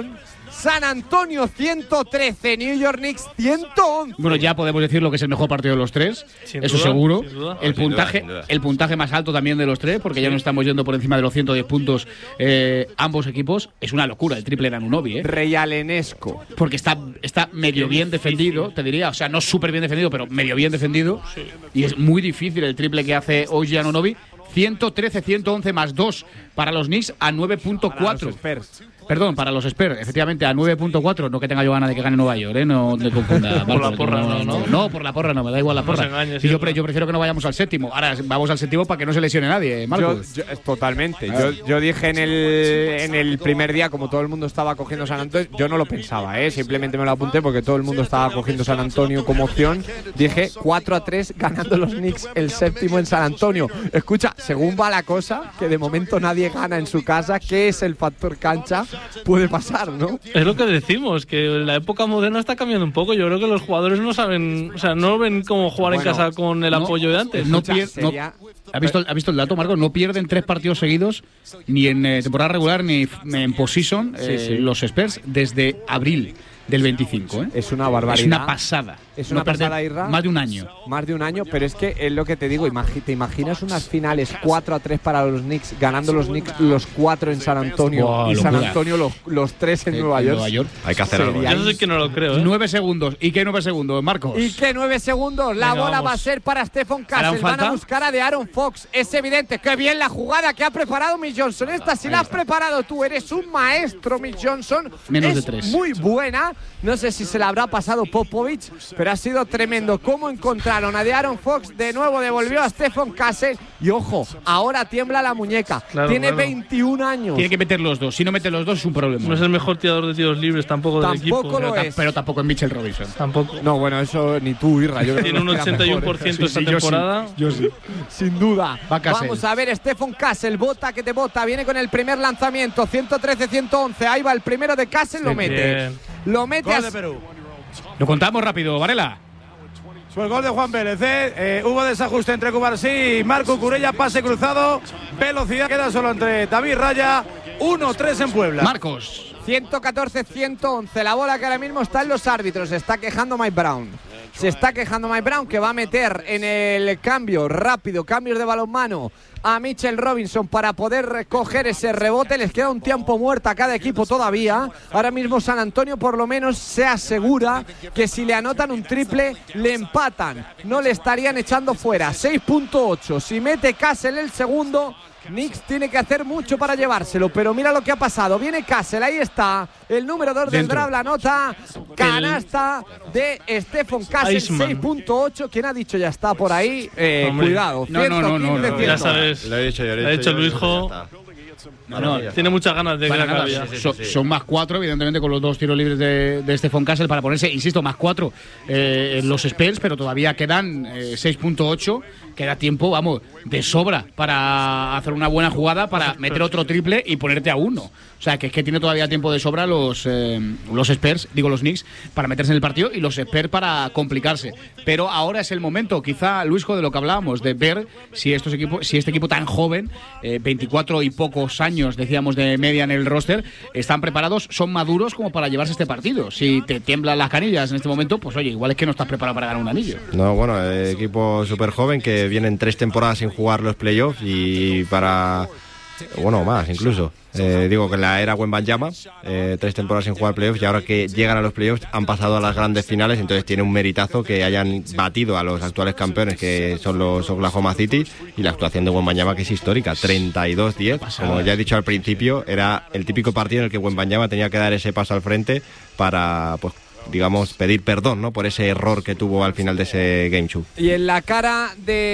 San Antonio ciento trece, New York Knicks ciento once. Bueno, ya podemos decir lo que es el mejor partido de los tres, Sin eso duda, seguro. sin duda. El Sin puntaje, duda, sin duda. el puntaje más alto también de los tres, porque ya no estamos yendo por encima de los ciento diez puntos eh, ambos equipos. Es una locura el triple de Anunoby, ¿eh? Reyalenesco. Porque está, está medio bien defendido, te diría. O sea, no súper bien defendido, pero medio bien defendido. Y es muy difícil el triple que hace O G Anunoby. ciento trece, ciento once más dos para los Knicks a nueve punto cuatro. Perdón, para los Spurs, efectivamente a nueve punto cuatro. No que tenga yo ganas de que gane Nueva York, ¿eh? No te confunda. Por la Marco, porra, no, no, ¿no? No, por la porra no, me da igual la No porra. se engañe, Y sí, yo, es pre- yo prefiero que no vayamos al séptimo. Ahora vamos al séptimo para que no se lesione nadie, Marco. Yo, yo- totalmente. Yo, yo dije en el, en el primer día, como todo el mundo estaba cogiendo San Antonio, yo no lo pensaba, ¿eh? Simplemente me lo apunté porque todo el mundo estaba cogiendo San Antonio como opción. Dije cuatro a tres ganando los Knicks el séptimo en San Antonio. Escucha, según va la cosa, que de momento nadie gana en su casa, ¿qué es el factor cancha? Puede pasar, ¿no? Es lo que decimos, que la época moderna está cambiando un poco. Yo creo que los jugadores no saben, o sea, no ven cómo jugar Bueno, en casa con el no, apoyo de antes. no Escucha, pier- no- sería- ¿Ha visto, ¿Ha visto el dato, Marco? No pierden tres partidos seguidos, ni en eh, temporada regular ni f- en postseason, eh, Sí, sí. los Spurs, desde abril del veinticinco. ¿eh? Es una barbaridad. Es una pasada. Es una No perder pasada, Irra. Más de un año. Más de un año, pero es que es lo que te digo, imagi- ¿te imaginas unas finales cuatro a tres para los Knicks, ganando los Knicks los cuatro en San Antonio Buah, y San locura. Antonio los, los tres en Eh, Nueva en York? Nueva York. Hay que hacer algo. Sería ¿eh? Yo eso sí que no lo creo, ¿eh? Nueve segundos. ¿Y qué nueve segundos, Marcos? Y que nueve segundos, la Venga, bola vamos. va a ser para Stephen ¿Harán Castle. Van a falta? buscar a de Aaron Fox. Es evidente. Qué bien la jugada que ha preparado Mick Johnson. Esta, si la has preparado tú, eres un maestro, Mick Johnson. Menos es de tres. Muy buena. No sé si se la habrá pasado Popovich, pero ha sido tremendo. Cómo encontraron a de Aaron Fox. De nuevo devolvió a Stephen Castle. Y ojo, ahora tiembla la muñeca. Claro, Tiene claro. veintiún años. Tiene que meter los dos. Si no mete los dos es un problema. No es el mejor tirador de tiros libres tampoco del Tampoco equipo. lo pero, ta- es. pero tampoco es Mitchell Robinson. Tampoco. No, bueno, eso ni tú, Irra. Yo creo Tiene que un nos queda ochenta y uno por mejor, ¿eh? ciento esta Sí, sí, yo sí. temporada. Yo sí. Sin duda. Va Castle. Vamos a ver, Stephen Castle, bota que te bota, viene con el primer lanzamiento, ciento trece, ciento once, ahí va el primero de Castle, lo Bien. mete. Lo mete Gol a... de Perú. Lo contamos rápido, Varela. Pues gol de Juan Pérez. ¿eh? Eh, hubo desajuste entre Cubarsí y Marco Curella. Pase cruzado. Velocidad queda solo entre David Raya. uno tres en Puebla. Marcos. ciento catorce, ciento once, la bola que ahora mismo está en los árbitros, se está quejando Mike Brown. Se está quejando Mike Brown, que va a meter en el cambio rápido, cambios de balonmano a Mitchell Robinson para poder recoger ese rebote. Les queda un tiempo muerto a cada equipo todavía. Ahora mismo San Antonio por lo menos se asegura que si le anotan un triple le empatan, no le estarían echando fuera. seis punto ocho, si mete Castle el segundo, Knicks tiene que hacer mucho para llevárselo, pero mira lo que ha pasado. Viene Castle, ahí está, el número dos del Dentro. draft, la nota, canasta de Stephen Castle, Iceman. seis punto ocho. ¿Quién ha dicho ya está por ahí? Eh, Hombre. cuidado, No, no, no, no, ciento quince, no, Ya ciento. sabes. Lo he dicho yo, lo he Lo ha dicho hecho yo, Luisjo. ya está. No, no, Tiene muchas ganas de que Para la nada, acabe ya. sí, sí, son, sí. son más cuatro, evidentemente, con los dos tiros libres de, de Stephen Castle para ponerse, insisto, más cuatro eh, los Spurs, pero todavía quedan eh, seis punto ocho. Queda tiempo, vamos, de sobra para hacer una buena jugada, para meter otro triple y ponerte a uno. O sea, que es que tiene todavía tiempo de sobra los, eh, los Spurs, digo los Knicks, para meterse en el partido y los Spurs para complicarse. Pero ahora es el momento, quizá, Luisjo, de lo que hablábamos, de ver si estos equipos, si este equipo tan joven, eh, veinticuatro y pocos años, decíamos, de media en el roster, están preparados, son maduros como para llevarse este partido. Si te tiemblan las canillas en este momento, pues oye, igual es que no estás preparado para ganar un anillo. No, bueno, eh, equipo súper joven que vienen tres temporadas sin jugar los playoffs y para... Bueno, más incluso. Eh, digo que en la era Wembanyama, eh, tres temporadas sin jugar playoffs y ahora que llegan a los playoffs han pasado a las grandes finales, entonces tiene un meritazo que hayan batido a los actuales campeones que son los Oklahoma City y la actuación de Wembanyama que es histórica, treinta y dos diez. Como ya he dicho al principio, era el típico partido en el que Wembanyama tenía que dar ese paso al frente para, pues, digamos, pedir perdón, ¿no?, por ese error que tuvo al final de ese Game Show. Y en la cara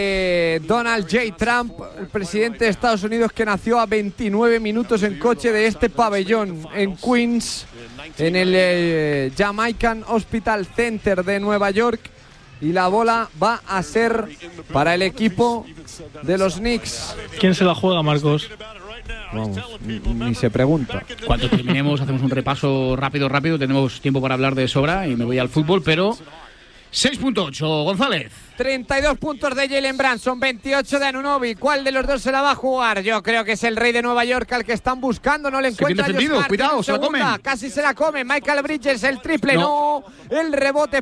de Donald J. Trump, el presidente de Estados Unidos, que nació a veintinueve minutos en coche de este pabellón en Queens, en el eh, Jamaican Hospital Center de Nueva York. Y la bola va a ser para el equipo de los Knicks. ¿Quién se la juega, Marcos? Vamos, ni, ni se pregunta. Cuando terminemos hacemos un repaso rápido, rápido. Tenemos tiempo para hablar de sobra y me voy al fútbol, pero seis punto ocho, González. treinta y dos puntos de Jalen Brunson, veintiocho de Anunoby. ¿Cuál de los dos se la va a jugar? Yo creo que es el rey de Nueva York al que están buscando. No le encuentra. Cuidado, se la comen. Casi se la come. Michael Bridges, el triple. No. no. El rebote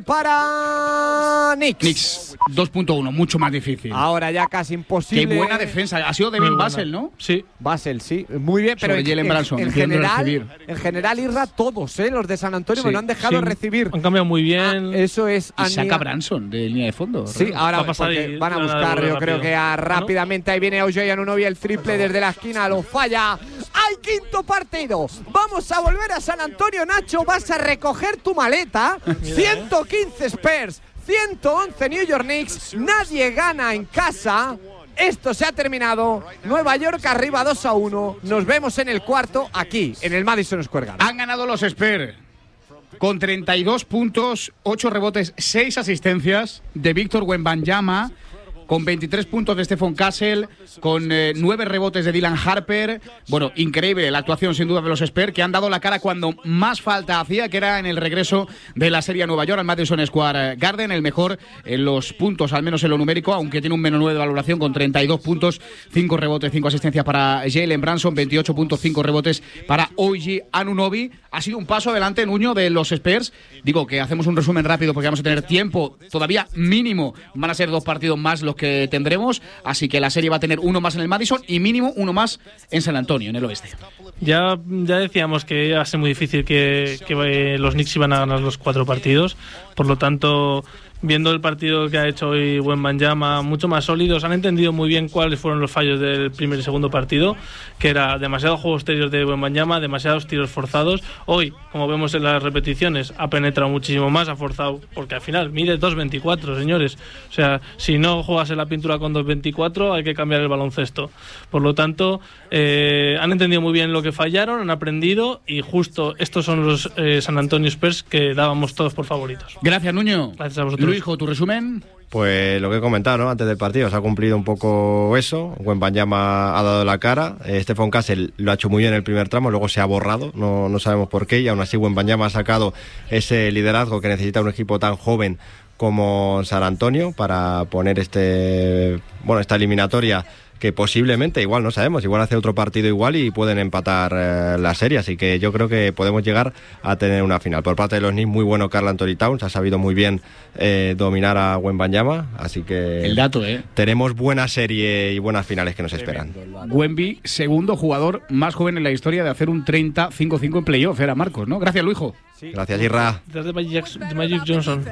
para Knicks. Knicks, dos punto uno, mucho más difícil. Ahora ya casi imposible. Qué buena defensa. Ha sido Devin Vassell, ¿no? Sí. Vassell, sí. Muy bien, pero en, Jalen Brunson, en, en general, en general, Irra, todos, ¿eh? Los de San Antonio sí, me lo han dejado sí. recibir. Han cambiado muy bien. Ah, eso es. Y saca Brunson de línea de fondo. Sí, ¿no? ahora va a pasar y, van a buscar, yo rápido. creo que a, rápidamente. Ahí viene O J Anunoby, el triple desde la esquina, lo falla. ¡Ay, quinto partido! Vamos a volver a San Antonio, Nacho. Vas a recoger tu maleta. ciento quince Spurs, ciento once New York Knicks. Nadie gana en casa. Esto se ha terminado. Nueva York arriba dos a uno. Nos vemos en el cuarto aquí, en el Madison Square Garden. Han ganado los Spurs con treinta y dos puntos, ocho rebotes, seis asistencias de Víctor Wembanyama, con veintitrés puntos de Stephon Castle, con eh, nueve rebotes de Dylan Harper. Bueno, increíble la actuación sin duda de los Spurs, que han dado la cara cuando más falta hacía, que era en el regreso de la serie a Nueva York al Madison Square Garden. El mejor en los puntos, al menos en lo numérico, aunque tiene un menos nueve de valoración, con treinta y dos puntos, cinco rebotes, cinco asistencias para Jalen Brunson, veintiocho puntos, cinco rebotes para O J Anunoby. Ha sido un paso adelante, Nuño, de los Spurs. Digo que hacemos un resumen rápido porque vamos a tener tiempo todavía mínimo. Van a ser dos partidos más los que tendremos, así que la serie va a tener uno más en el Madison y mínimo uno más en San Antonio, en el oeste. Ya, ya decíamos que iba a ser muy difícil que, que los Knicks iban a ganar los cuatro partidos, por lo tanto, viendo el partido que ha hecho hoy Wembanyama, mucho más sólidos, han entendido muy bien cuáles fueron los fallos del primer y segundo partido, que era demasiados juegos exteriores de Wembanyama, demasiados tiros forzados. Hoy, como vemos en las repeticiones, ha penetrado muchísimo más, ha forzado, porque al final mide dos veinticuatro, señores. O sea, si no juegas en la pintura con dos veinticuatro, hay que cambiar el baloncesto. Por lo tanto, eh, han entendido muy bien lo que fallaron, han aprendido, y justo estos son los eh, San Antonio Spurs que dábamos todos por favoritos. Gracias, Nuño. Gracias a vosotros. Luisjo, ¿tu resumen? Pues lo que he comentado, ¿no? Antes del partido se ha cumplido un poco eso. Wembanyama ha dado la cara. Eh, Stephon Castle lo ha hecho muy bien en el primer tramo, luego se ha borrado, no, no sabemos por qué, y aún así Wembanyama ha sacado ese liderazgo que necesita un equipo tan joven como San Antonio para poner este bueno esta eliminatoria, que posiblemente, igual no sabemos, igual hace otro partido igual y pueden empatar eh, la serie, así que yo creo que podemos llegar a tener una final. Por parte de los Knicks, muy bueno Karl Anthony Towns, ha sabido muy bien eh, dominar a Wembanyama, así que el dato, ¿eh? tenemos buena serie y buenas finales que nos esperan. Wemby, segundo jugador más joven en la historia de hacer un treinta cinco cinco en playoff, era Marcos, ¿no? Gracias, Luijo. Sí. Gracias, Irra. Desde Magic, Magic Johnson.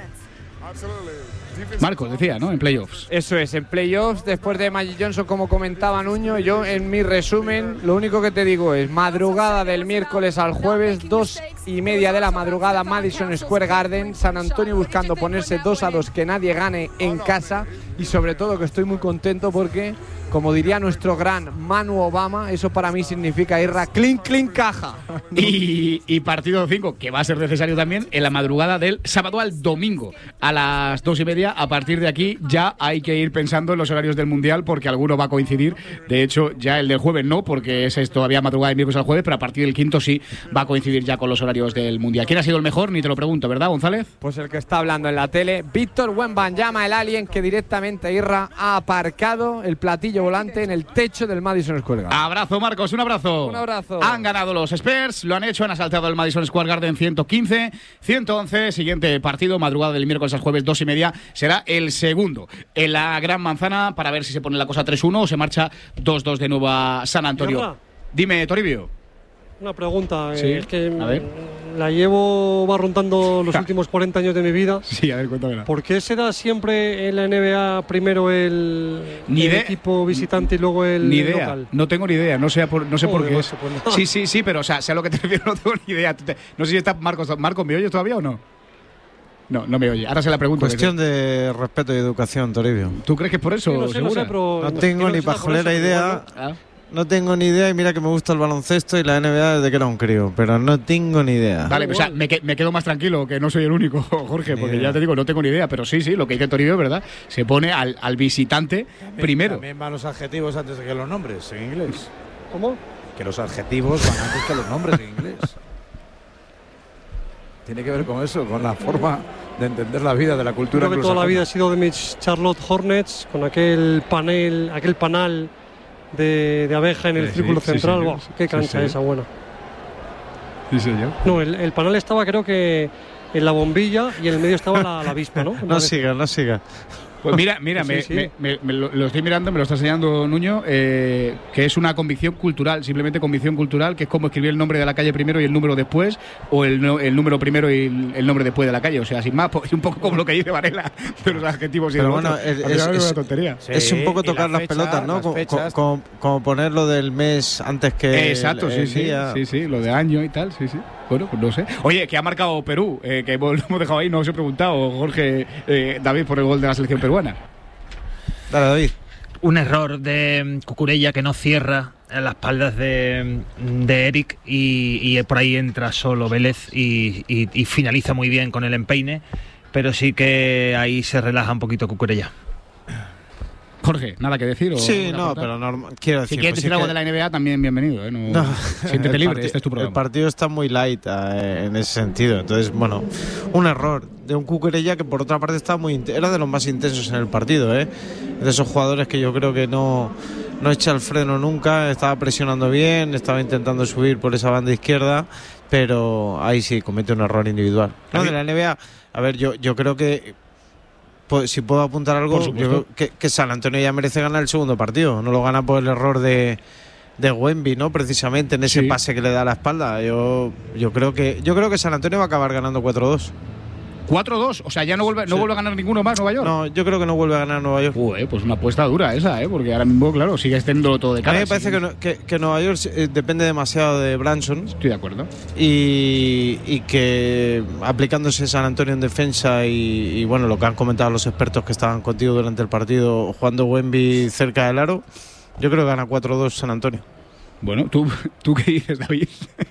Marcos decía, ¿no? En playoffs. Eso es, en playoffs, después de Magic Johnson, como comentaba Nuño. Yo, en mi resumen, lo único que te digo es: madrugada del miércoles al jueves, dos y media de la madrugada, Madison Square Garden. San Antonio buscando ponerse dos a dos, que nadie gane en casa. Y sobre todo que estoy muy contento porque, como diría nuestro gran Manu Obama, eso para mí significa irra clean, clean, caja. Y, y partido cinco, que va a ser necesario también en la madrugada del sábado al domingo a las dos y media. A partir de aquí ya hay que ir pensando en los horarios del Mundial, porque alguno va a coincidir. De hecho, ya el del jueves no, porque ese es todavía madrugada de miércoles al jueves, pero a partir del quinto sí va a coincidir ya con los horarios del Mundial. ¿Quién ha sido el mejor? Ni te lo pregunto, ¿verdad, González? Pues el que está hablando en la tele, Víctor Wembanyama, el alien que directamente, Irra, ha aparcado el platillo volante en el techo del Madison Square Garden. Abrazo, Marcos, un abrazo. Un abrazo. Han ganado los Spurs, lo han hecho, han asaltado el Madison Square Garden ciento quince ciento once. Siguiente partido, madrugada del miércoles al jueves, dos y media, será el segundo en la Gran Manzana, para ver si se pone la cosa tres uno o se marcha dos dos de nuevo a San Antonio. ¿Guerra? Dime, Toribio. Una pregunta, Sí, eh, es que a ver. la llevo barruntando los últimos cuarenta años de mi vida. Sí, a ver, cuéntamela. ¿Por qué se da siempre en la N B A primero el, Ni el idea. equipo visitante y luego el Ni idea, local? no tengo ni idea, no sé por, no sé Joder, por qué macho, es. pues nada. Sí, sí, sí, pero o sea, sé a lo que te refiero, no tengo ni idea. Tú te- No sé si está Marcos. Marcos, ¿me oyes todavía o no? No, no me oye. Ahora se la pregunto. Cuestión de respeto y educación, Toribio. ¿Tú crees que es por eso? Sí, no sé, no sé, ¿Segura? pero No no- tengo quiero ni que sea por pajolera eso, idea. pero Ah. No tengo ni idea, y mira que me gusta el baloncesto y la N B A desde que era un crío, pero no tengo ni idea. Vale, o sea, me, que- me quedo más tranquilo, que no soy el único, Jorge, Ni porque idea. ya te digo, no tengo ni idea, pero sí, sí, lo que dice Toribio es verdad. Se pone al, al visitante primero. También van los adjetivos antes de que los nombres en inglés. ¿Cómo? Que los adjetivos van antes que los nombres en inglés. Tiene que ver con eso, con la forma de entender la vida, de la cultura. Creo que toda la vida ha sido de mis Charlotte Hornets, con aquel panel, aquel panal de, de abeja en el sí, círculo sí, central. Sí, wow, qué cancha sí, esa buena. Sí, señor. No, el, el panel estaba, creo que en la bombilla, y en el medio estaba la, la avispa, ¿no? No siga, no siga. Pues mira, mira, sí, me, sí. Me, me, me, lo, lo estoy mirando, me lo está enseñando Nuño, eh, que es una convicción cultural, simplemente convicción cultural, que es como escribir el nombre de la calle primero y el número después, o el, el número primero y el, el nombre después de la calle. O sea, sin más, pues, es un poco como lo que dice Varela de los adjetivos y Pero de bueno, otros. es, es, es una tontería. Sí, es un poco tocar las, fecha, las pelotas, ¿no? Las como, como, como poner lo del mes antes que. Eh, exacto, el, sí, el sí, día. sí, sí, lo de año y tal, sí, sí. Bueno, pues no sé. Oye, que ha marcado Perú, eh, que lo hemos dejado ahí, no os he preguntado, Jorge, eh, David, por el gol de la selección peruana. Dale, David. Un error de Cucurella que no cierra en las espaldas de, de Eric y, y por ahí entra solo Vélez y, y, y finaliza muy bien con el empeine, pero sí que ahí se relaja un poquito Cucurella. Jorge, ¿nada que decir? ¿o sí, no, pero normal. Quiero decir, si quieres pues decir algo que... de la N B A, también bienvenido. ¿eh? No, no. Siéntete libre, este es tu programa. El partido está muy light eh, en ese sentido. Entonces, bueno, un error de un Cucurella que por otra parte estaba muy era de los más intensos en el partido. ¿eh? De esos jugadores que yo creo que no, no echa el freno nunca, estaba presionando bien, estaba intentando subir por esa banda izquierda, pero ahí sí comete un error individual. No, de la N B A, a ver, yo, yo creo que si puedo apuntar algo, yo creo que, que San Antonio ya merece ganar el segundo partido. No lo gana por el error de, de Wemby, ¿no? Precisamente en ese sí. pase que le da a la espalda. Yo, yo creo que yo creo que San Antonio va a acabar ganando cuatro dos. cuatro dos, o sea, ya no vuelve, no sí. vuelve a ganar ninguno más Nueva York. No, yo creo que no vuelve a ganar Nueva York. Uy, pues una apuesta dura esa, ¿eh? Porque ahora mismo, claro, sigue extendiendo todo de cara. A mí me parece que, no, que, que Nueva York eh, depende demasiado de Branson. Estoy de acuerdo. Y, y que aplicándose San Antonio en defensa y, y, bueno, lo que han comentado los expertos que estaban contigo durante el partido, jugando Wemby cerca del aro, yo creo que gana cuatro dos San Antonio. Bueno, ¿tú, ¿tú qué dices, David?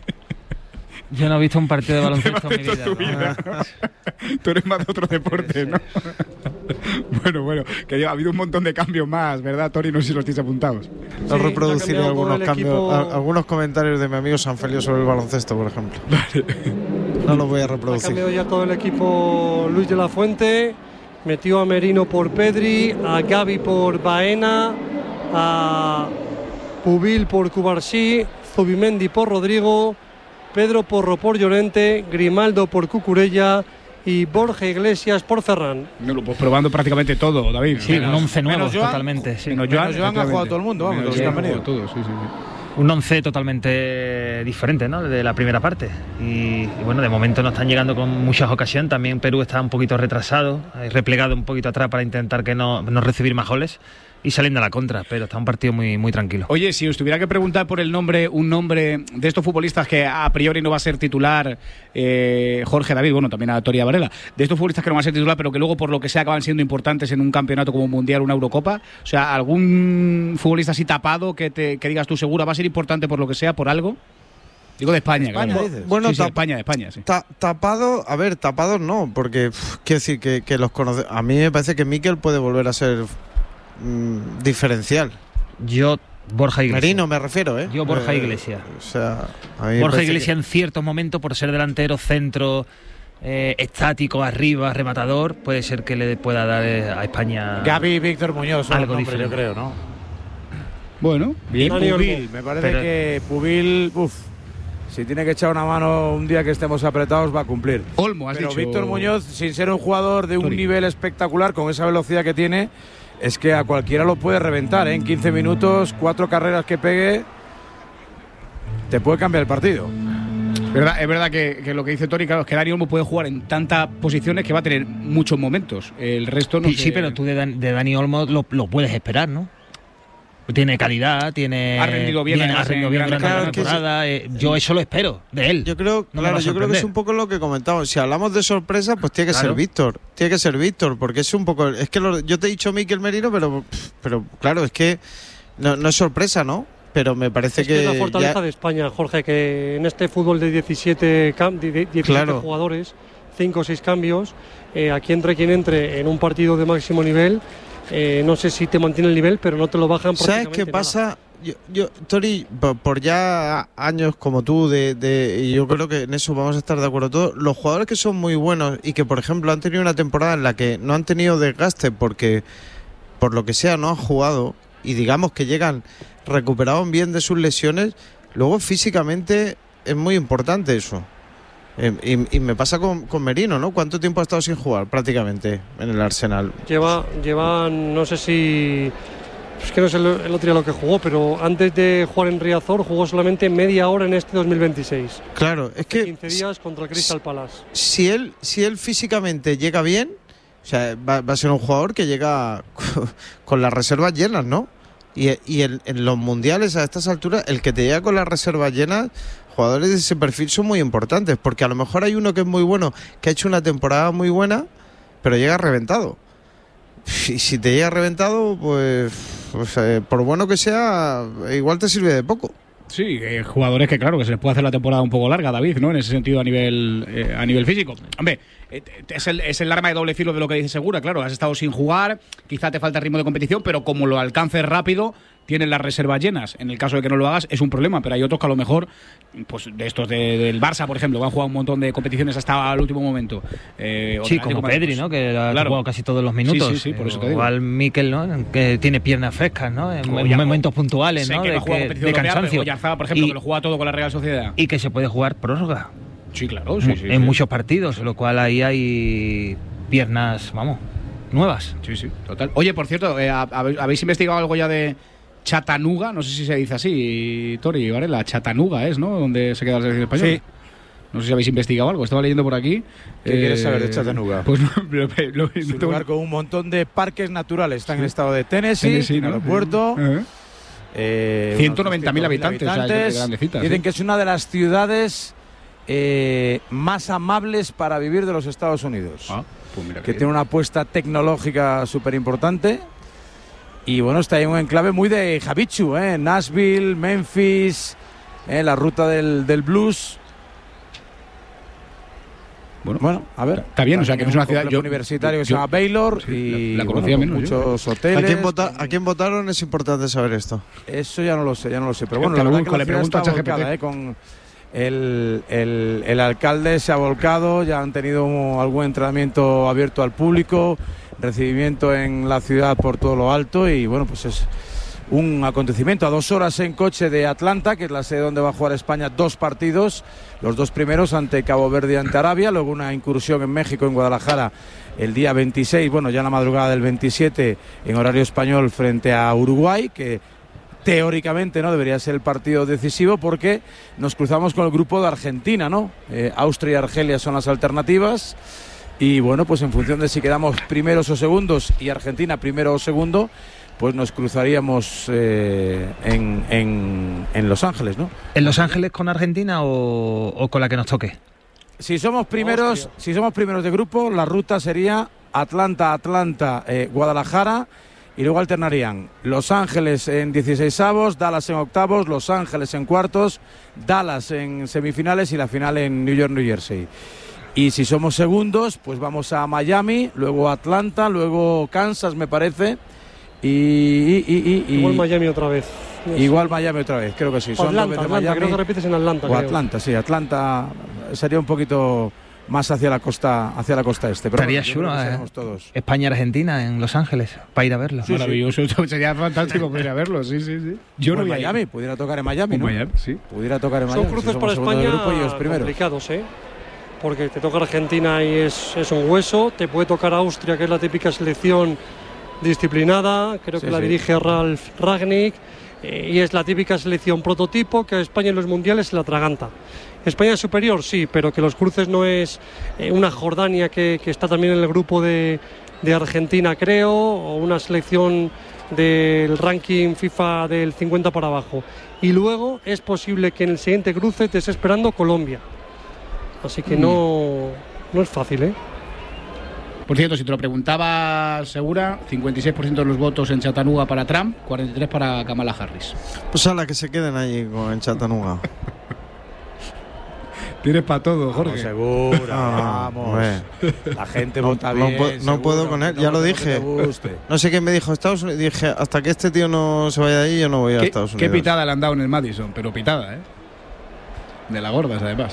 Yo no he visto un partido de baloncesto en mi vida. vida ¿no? Tú eres más de otro deporte, ¿no? bueno, bueno, que ha habido un montón de cambios más, ¿verdad, Tori? No sé si los tienes apuntados. No sí, reproduciré algunos cambios, equipo... a, algunos comentarios de mi amigo Sanfelio sobre el baloncesto, por ejemplo. Vale. No los voy a reproducir. Ha cambiado ya todo el equipo Luis de la Fuente. Metió a Merino por Pedri, a Gavi por Baena, a Pubil por Cubarsí, Zubimendi por Rodrigo, Pedro Porro por Llorente, Grimaldo por Cucurella y Borja Iglesias por Ferran. No, pues probando prácticamente todo, David. Sí, menos, un once nuevo totalmente. Sí. Menos Joan, Joan ha jugado todo el mundo, vamos, los que han venido. Todos, sí, sí, sí. Un once totalmente diferente, ¿no? De la primera parte. Y, y bueno, de momento no están llegando con muchas ocasiones. También Perú está un poquito retrasado, replegado un poquito atrás para intentar que no, no recibir más goles. Y saliendo a la contra, pero está un partido muy, muy tranquilo. Oye, si os tuviera que preguntar por el nombre, un nombre de estos futbolistas que a priori no va a ser titular, eh, Jorge, David, bueno, también a Toria Varela, de estos futbolistas que no van a ser titular, pero que luego por lo que sea acaban siendo importantes en un campeonato como un Mundial, una Eurocopa, o sea, algún futbolista así tapado que, te, que digas tú segura va a ser importante por lo que sea, por algo. Digo de España, España claro. dices. Bueno, sí, sí, España, de España, sí. Ta tapado, a ver, tapado no, porque pff, quiero decir que, que los conoce. A mí me parece que Mikel puede volver a ser mmm, diferencial. Yo, Borja Iglesias. Merino me refiero, ¿eh? Yo, Borja eh, Iglesias. O sea, a mí Borja Iglesias que... en ciertos momentos, por ser delantero, centro, eh, estático, arriba, rematador, puede ser que le pueda dar a España. Gavi y Víctor Muñoz, algo nombre, diferente, yo creo, ¿no? Bueno, bien. Y Pubil, me parece pero... que Pubil, uff, si tiene que echar una mano un día que estemos apretados, va a cumplir. Olmo, has Pero dicho. Víctor Muñoz, sin ser un jugador de un Tori. nivel espectacular, con esa velocidad que tiene, es que a cualquiera lo puede reventar, ¿eh? En quince minutos, cuatro carreras que pegue, te puede cambiar el partido. ¿Verdad? Es verdad que, que lo que dice Tori, claro, es que Dani Olmo puede jugar en tantas posiciones que va a tener muchos momentos. El resto no Sí, sé. sí, pero tú de, Dan, de Dani Olmo lo, lo puedes esperar, ¿no? Tiene calidad, tiene. Ha rendido bien, ha rendido bien durante claro, la temporada. Eh, yo eso lo espero de él. Yo creo, no claro, yo creo que es un poco lo que comentamos. Si hablamos de sorpresa, pues tiene que claro. ser Víctor. Tiene que ser Víctor, porque es un poco. Es que lo, yo te he dicho Mikel Merino, pero, pero claro, es que no, no es sorpresa, ¿no? Pero me parece es que. Es la fortaleza ya... de España, Jorge, que en este fútbol de diecisiete, diecisiete claro. jugadores, cinco o seis cambios, eh, aquí entre quien entre en un partido de máximo nivel. Eh, no sé si te mantiene el nivel, pero no te lo bajan prácticamente. ¿Sabes qué pasa? Nada. yo, yo Tori, por, por ya años como tú, de, de, y yo creo que en eso vamos a estar de acuerdo todos, los jugadores que son muy buenos y que, por ejemplo, han tenido una temporada en la que no han tenido desgaste porque, por lo que sea, no han jugado, y digamos que llegan recuperados bien de sus lesiones, luego físicamente es muy importante eso. Eh, y, y me pasa con, con Merino, ¿no? ¿Cuánto tiempo ha estado sin jugar prácticamente en el Arsenal? Lleva, lleva no sé si... Es que no sé el, el otro día lo que jugó, pero antes de jugar en Riazor jugó solamente media hora en este dos mil veintiséis. Claro, es que... quince días contra el Crystal Palace. Si él, si él físicamente llega bien, o sea, va, va a ser un jugador que llega con las reservas llenas, ¿no? Y, y en, en los mundiales a estas alturas, el que te llega con las reservas llenas, jugadores de ese perfil son muy importantes, porque a lo mejor hay uno que es muy bueno, que ha hecho una temporada muy buena, pero llega reventado. Y si te llega reventado, pues, pues eh, por bueno que sea, igual te sirve de poco. Sí, eh, jugadores que claro, que se les puede hacer la temporada un poco larga, David, ¿no? En ese sentido a nivel eh, a nivel físico. Hombre, eh, es, el, es el arma de doble filo de lo que dice Segura, claro, has estado sin jugar, quizá te falta ritmo de competición, pero como lo alcances rápido, tienes las reservas llenas. En el caso de que no lo hagas, es un problema, pero hay otros que a lo mejor, pues de estos de, del Barça, por ejemplo, que han jugado un montón de competiciones hasta el último momento. Eh, sí, como Pedri, ¿no? Que ha claro. jugado casi todos los minutos. Sí, sí, sí, por eso te digo. Igual Mikel, ¿no? Que tiene piernas frescas, ¿no? En, en momentos puntuales, sé ¿no? Que de, no juega que, de cansancio. Yarzaba, por ejemplo, y, que lo juega todo con la Real Sociedad. Y que se puede jugar prórroga. Sí, claro, sí, sí. En sí. muchos partidos, lo cual ahí hay piernas, vamos, nuevas. Sí, sí, total. Oye, por cierto, eh, ¿habéis investigado algo ya de Chattanooga? No sé si se dice así, Tori, Varela. Chattanooga es, ¿no? Donde se queda la selección española. Sí. No sé si habéis investigado algo. Estaba leyendo por aquí. ¿Qué eh, quieres saber de Chattanooga? Pues no, lo, lo, es un lugar con un montón de parques naturales. Está en el estado de Tennessee, Tennessee, en el ¿no? aeropuerto. Uh-huh. Eh, ciento noventa mil habitantes. habitantes. O sea, es Dicen ¿sí? que es una de las ciudades eh, más amables para vivir de los Estados Unidos. Ah, pues mira que que tiene una apuesta tecnológica súper importante. Y bueno, está en un enclave muy de Javichu, ¿eh? Nashville, Memphis, ¿eh? La ruta del, del blues. Bueno, bueno, a ver. Está bien, o sea que no es una ciudad yo, universitario yo, que se llama Baylor sí, y la, la conocía bueno, menos, muchos yo. hoteles. ¿A quién, vota, ¿A quién votaron? Es importante saber esto. Eso ya no lo sé, ya no lo sé. Pero bueno, la lo verdad busco, que la le pregunto está a volcada, ¿eh? Con el, el, el alcalde se ha volcado, ya han tenido algún entrenamiento abierto al público, recibimiento en la ciudad por todo lo alto y bueno, pues es un acontecimiento. A dos horas en coche de Atlanta, que es la sede donde va a jugar España, dos partidos, los dos primeros ante Cabo Verde y ante Arabia, luego una incursión en México, en Guadalajara, el día veintiséis, bueno, ya la madrugada del veintisiete, en horario español frente a Uruguay, que teóricamente no debería ser el partido decisivo porque nos cruzamos con el grupo de Argentina, ¿no? Eh, Austria y Argelia son las alternativas. Y bueno, pues en función de si quedamos primeros o segundos y Argentina primero o segundo, pues nos cruzaríamos eh, en, en, en Los Ángeles, ¿no? ¿En Los Ángeles con Argentina o, o con la que nos toque? Si somos primeros, Hostia. si somos primeros de grupo, la ruta sería Atlanta, Atlanta, eh, Guadalajara, y luego alternarían Los Ángeles en dieciseisavos, Dallas en octavos, Los Ángeles en cuartos, Dallas en semifinales y la final en New York, New Jersey. Y si somos segundos, pues vamos a Miami, luego Atlanta, luego Kansas, me parece. Y, y, y, y igual Miami otra vez. No igual sé. Miami otra vez, creo que sí. Son Atlanta, de Atlanta, Miami, creo que repites en Atlanta. O creo. Atlanta, sí, Atlanta sería un poquito más hacia la costa, hacia la costa este. Pero estaría bueno, chulo, eh, todos. España-Argentina en Los Ángeles, para ir a verlo. Sí, maravilloso, sí. Sería fantástico para ir a verlo, sí, sí, sí. Yo no en Miami, pudiera tocar en Miami, ¿no? Miami, sí. Pudiera tocar en Miami. Son cruces si para España grupo y ellos complicados, ¿eh? Porque te toca Argentina y es, es un hueso, te puede tocar Austria, que es la típica selección disciplinada, creo sí, que la sí. dirige Ralf Rangnick, eh, y es la típica selección prototipo que a España en los mundiales se la atraganta. España es superior, sí, pero que los cruces no es eh, una Jordania que, que está también en el grupo de, de Argentina, creo, o una selección del ranking FIFA del cincuenta para abajo. Y luego es posible que en el siguiente cruce te esté esperando Colombia. Así que mm. no, no es fácil, ¿eh? Por cierto, si te lo preguntaba Segura, cincuenta y seis por ciento de los votos en Chattanooga para Trump, cuarenta y tres por ciento para Kamala Harris. Pues a la que se queden allí en Chattanooga. Tienes para todo, Jorge. No, seguro, Ah, vamos. bueno. La gente No, vota no bien. pu- no seguro, puedo con él, no ya lo vota dije. que te guste. No sé quién me dijo Estados Unidos. Dije, hasta que este tío no se vaya de ahí, yo no voy a ¿Qué, Estados qué Unidos. pitada le han dado en el Madison, pero pitada, ¿eh? De la gordas, además.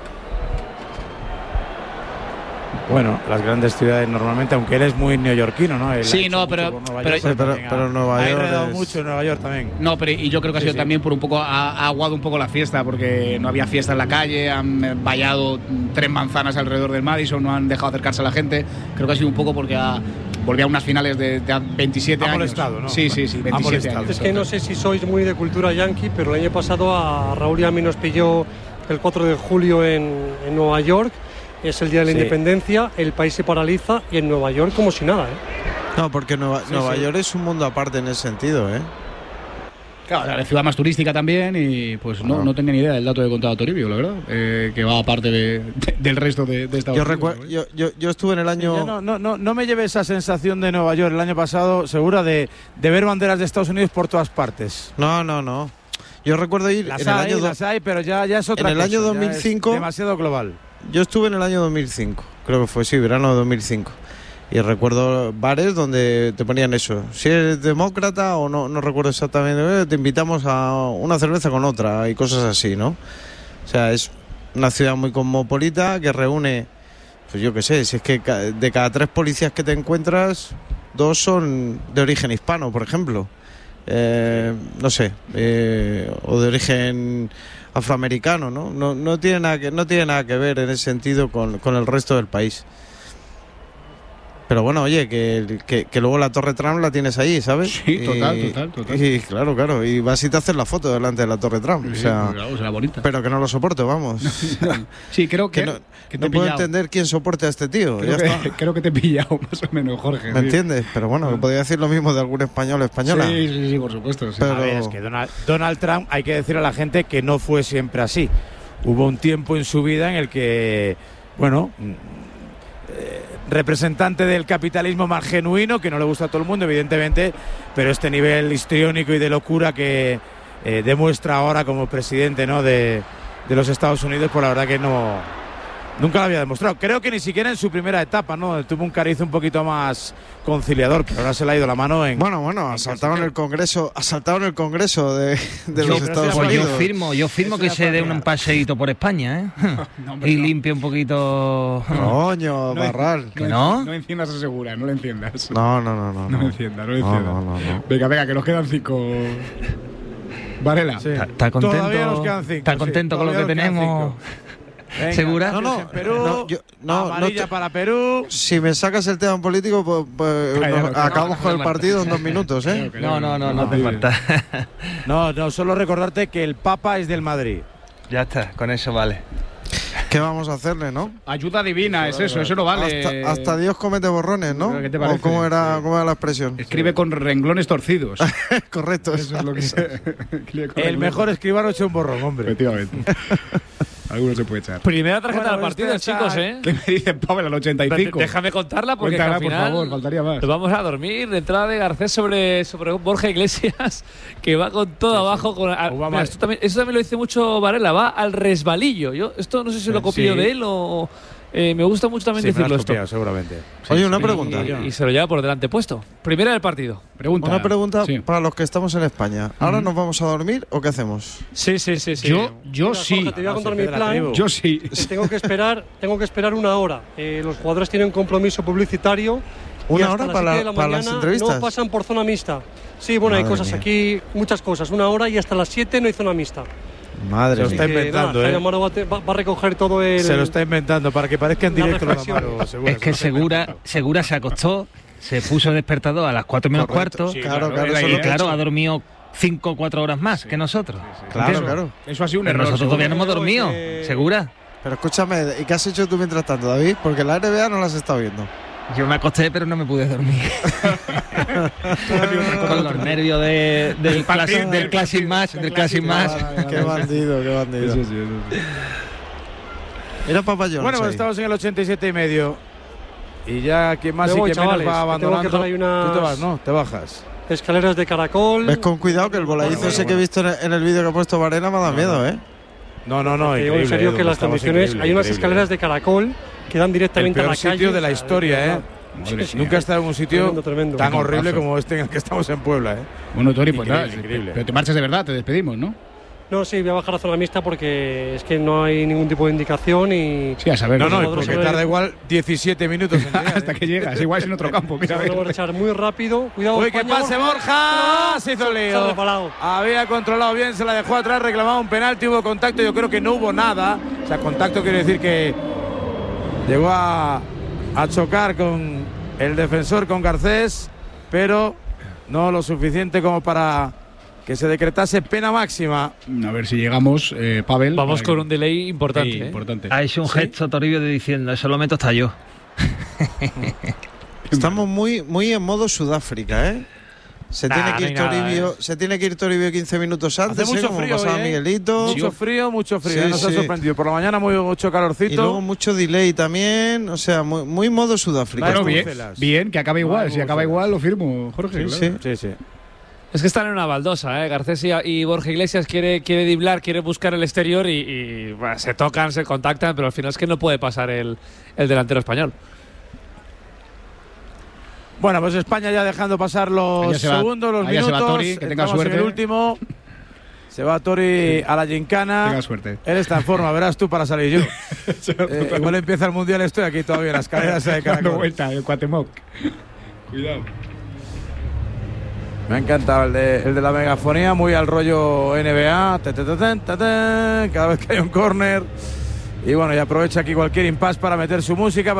Bueno, las grandes ciudades normalmente, aunque él es muy neoyorquino, ¿no? Él Sí, ha hecho no, mucho pero- por Nueva pero- York, Sí, pero- también pero ha- Nueva ha York enredado es- mucho en Nueva York también. No, pero y yo creo que ha Sí, sido sí. también por un poco, ha, ha aguado un poco la fiesta, porque no había fiesta en la calle, han eh, vallado mm, tres manzanas alrededor del Madison, no han dejado acercarse a la gente. Creo que ha sido un poco porque ha, volvía a unas finales de, de veintisiete Ha años. molestado, ¿no? Sí, sí, sí, Ha veintisiete molestado. años. Es que no sé si sois muy de cultura yankee, pero el año pasado a Raúl y a mí nos pilló el cuatro de julio en, en Nueva York. Es el día de la Sí. independencia, el país se paraliza y en Nueva York como si nada, ¿eh? No, porque Nueva, Sí, Nueva sí. York es un mundo aparte en ese sentido, ¿eh? Claro, la ciudad más turística también y pues no, Ah. no tenía ni idea del dato que contaba Toribio, la verdad, eh, que va aparte de, de- del resto de, de Estados Yo, Unidos. recuerdo, yo, yo, yo estuve en el año... Ya no, no, no, no me lleve esa sensación de Nueva York el año pasado, segura de, de ver banderas de Estados Unidos por todas partes. No, no, no. Yo recuerdo ir Las en el hay, año... do- las hay, pero ya, ya es otra en el cosa, año ya dos mil cinco es demasiado global. Yo estuve en el año dos mil cinco, creo que fue, sí, verano de dos mil cinco. Y recuerdo bares donde te ponían eso. Si eres demócrata o no, no recuerdo exactamente, eh, te invitamos a una cerveza con otra y cosas así, ¿no? O sea, es una ciudad muy cosmopolita que reúne, pues yo qué sé, si es que ca- de cada tres policías que te encuentras, dos son de origen hispano, por ejemplo. Eh, no sé, eh, o de origen afroamericano, ¿no? No, no tiene nada que, no tiene nada que ver en ese sentido con, con el resto del país. Pero bueno, oye, que, que, que luego la Torre Trump la tienes ahí, ¿sabes? Sí, total, Y- total, total. Y claro, claro, y vas y te haces la foto delante de la Torre Trump. O Sí, sea, claro, será bonita. pero que no lo soporto, vamos. Sí, creo que, que no, que te no he puedo pillado. entender quién soporte a este tío. Creo Ya que, está. creo que te he pillado más o menos, Jorge. ¿Me sí. entiendes? Pero bueno, podría decir lo mismo de algún español o española. Sí, sí, sí, por supuesto. sí. Pero- A ver, es que Donald, Donald Trump, hay que decir a la gente que no fue siempre así. Hubo un tiempo en su vida en el que, bueno, mm, eh, representante del capitalismo más genuino, que no le gusta a todo el mundo, evidentemente, pero este nivel histriónico y de locura que eh, demuestra ahora como presidente, ¿no?, de, de los Estados Unidos, pues la verdad que no... Nunca lo había demostrado. Creo que ni siquiera en su primera etapa, ¿no? Tuvo un cariz un poquito más conciliador, pero ahora se le ha ido la mano en... Bueno, bueno, asaltaron el Congreso, asaltaron el Congreso de, de Yo- los pero Estados eso Pues ya yo Unidos. firmo, yo firmo Eso que ya se dé para un paseíto por España, ¿eh? No, hombre, Y no. limpie un poquito. Coño, No, Barral. ¿Que no? No enciendas a Segura, no le enciendas. No, no, no, no. No no. le enciendas, no le No, enciendas. no, no, no. Venga, venga, que nos quedan cinco. Varela. Sí. ¿Está, está contento? Todavía nos quedan cinco, ¿Está sí, contento con lo que todavía nos quedan tenemos? Venga, ¿Segura? No, no, en Perú, no, yo- no, no amarilla te- para Perú. Si me sacas el tema político, pues, pues Cállate, nos- no, no, acabamos no, con no, el no, partido en dos minutos, ¿eh? No, no, no, no hace Sí. falta. No, no, solo recordarte que el Papa es del Madrid. Ya está, con eso vale. ¿Qué vamos a hacerle, no? Ayuda divina, es eso, eso no vale. Hasta, hasta Dios comete borrones, ¿no? ¿Qué te ¿O parece? ¿Cómo era, cómo era la expresión? Escribe con renglones torcidos. Correcto. Eso es lo que Escribe con El renglones- mejor escribano hecho un borrón, hombre. Efectivamente. Alguno se puede echar. Primera tarjeta Bueno, del partido, este chicos, está- ¿eh? ¿Qué me dice Pavel al ochenta y cinco? Déjame contarla porque Cuéntala, al por final favor, faltaría más. nos vamos a dormir. De entrada de Garcés sobre, sobre Borja Iglesias, que va con todo abajo. Con, a- Obama. mira, esto, también, esto también lo dice mucho Varela, va al resbalillo. Yo esto no sé si lo copio Sí. de él o... eh, me gusta mucho también Sí, me lo decirlo has esto. copiado, seguramente. Oye, una Y- pregunta. Y, y se lo lleva por delante puesto. Primera del partido. Pregunta. Una pregunta Sí. para los que estamos en España. ¿Ahora nos vamos a dormir o qué hacemos? Sí, sí, sí. sí. Yo, yo Mira, sí. Jorge, te voy a contar mi de la plan. tribu. Yo sí. Eh, Tengo que esperar, tengo que esperar una hora. Eh, los jugadores tienen compromiso publicitario. y ¿Una hasta hora las para, siete de la para las mañana entrevistas? No pasan por zona mixta. Sí, bueno, hay Madre cosas mía. aquí, muchas cosas. Una hora y hasta las siete no hay zona mixta. Madre Se lo mía. está Que, inventando, nada, ¿eh? Jaime Amaro va, a te- va- va a recoger todo el. Se lo está inventando para que parezca en La directo lo de reflexión. Amaro, seguro. Es que Segura, Segura se acostó, se puso el despertador a las cuatro menos Correcto. cuarto. Sí, claro, claro, claro. era eso Y lo idea. que he claro, hecho. ha dormido cinco o cuatro horas más que nosotros. Claro, ¿Entiendes? claro. Eso ha sido un Pero error. nosotros todavía no hemos Seguro dormido. que- ¿Segura? Pero escúchame, ¿y qué has hecho tú mientras tanto, David? Porque la N B A no la has estado viendo. Yo me acosté, pero no me pude dormir. Con los nervios de, del, partido, classic, del del Classic Match, del Classic Match. Qué bandido, qué bandido. Eso sí, eso sí. Era Papa John's Bueno, pues ahí. estamos en el ochenta y siete y medio. Y ya quien más Me y voy, quien menos chavales, va que tengo que abandonando. dejar ahí unas- Tú te vas, ¿no? Te bajas. Escaleras de caracol. Ves con cuidado que el voladizo Bueno, ese que he bueno. visto en el, en el vídeo que ha puesto Varela me da miedo, ¿eh? No, no, no. Te digo en serio que las condiciones. Hay unas escaleras de caracol que dan directamente el a peor la calle. sitio de la historia, ¿eh? Madre mía. Nunca he estado en un sitio Tremendo, tremendo. tan Qué horrible compazo. como este en el que estamos en Puebla, ¿eh? Bueno, Tori, pues nada, Increíble, increíble. pero te marchas de verdad, te despedimos, ¿no? No, sí, voy a bajar a zona mixta porque es que no hay ningún tipo de indicación y. Sí, a saber. No, no, Nosotros porque sobre- tarda igual diecisiete minutos en llegar, Hasta ¿eh? que llegas, igual es en otro campo, mira. a Vamos a ver. marchar muy rápido. Cuidado. Uy, que España, pase Borja. Se hizo el Se ha lío. resbalado. Había controlado bien, se la dejó atrás, reclamaba un penalti, hubo contacto, yo creo que no hubo nada. O sea, contacto quiere decir que llegó a, a chocar con el defensor, con Garcés, pero no lo suficiente como para que se decretase pena máxima. A ver si llegamos, eh, Pavel. Vamos para con que- un delay importante. Sí, ¿eh? importante. Ha hecho un gesto Toribio de diciendo, eso lo meto hasta yo. Estamos muy, muy en modo Sudáfrica, ¿eh? Se Nah, tiene que no ir hay nada, Toribio, ¿eh? se tiene que ir Toribio quince minutos antes, Hace mucho ¿eh? Como frío pasaba hoy, ¿eh? Miguelito. Mucho frío, mucho frío, Sí, ¿eh? Nos ha sí. sorprendido. Por la mañana muy, mucho calorcito. Y luego mucho delay también, o sea, muy, muy modo Sudáfrica. Vale, Bueno, bien, Bruselas. bien, que acabe igual. Vale, Si acaba Bruselas. igual, lo firmo, Jorge. Sí, claro. sí. Sí, sí. Es que están en una baldosa, ¿eh? Garcés y, y Borja Iglesias quiere, quiere driblar, quiere buscar el exterior y, y, bueno, se tocan, se contactan, pero al final es que no puede pasar el, el delantero español. Bueno, pues España ya dejando pasar los Allá se va- segundos, los allá se minutos. va Tori, que tenga Entramos en suerte. el último. Se va Tori a la gincana. Tenga suerte. Él está en forma, verás tú para salir yo. Eh, igual empieza el mundial, estoy aquí todavía en las escaleras de Dando caracol. vuelta, el Cuatemoc. Cuidado. Me ha encantado el de, el de la megafonía, muy al rollo N B A. Ta, ta, ta, ta, ta, ta, cada vez que hay un córner. Y bueno, y aprovecha aquí cualquier impasse para meter su música.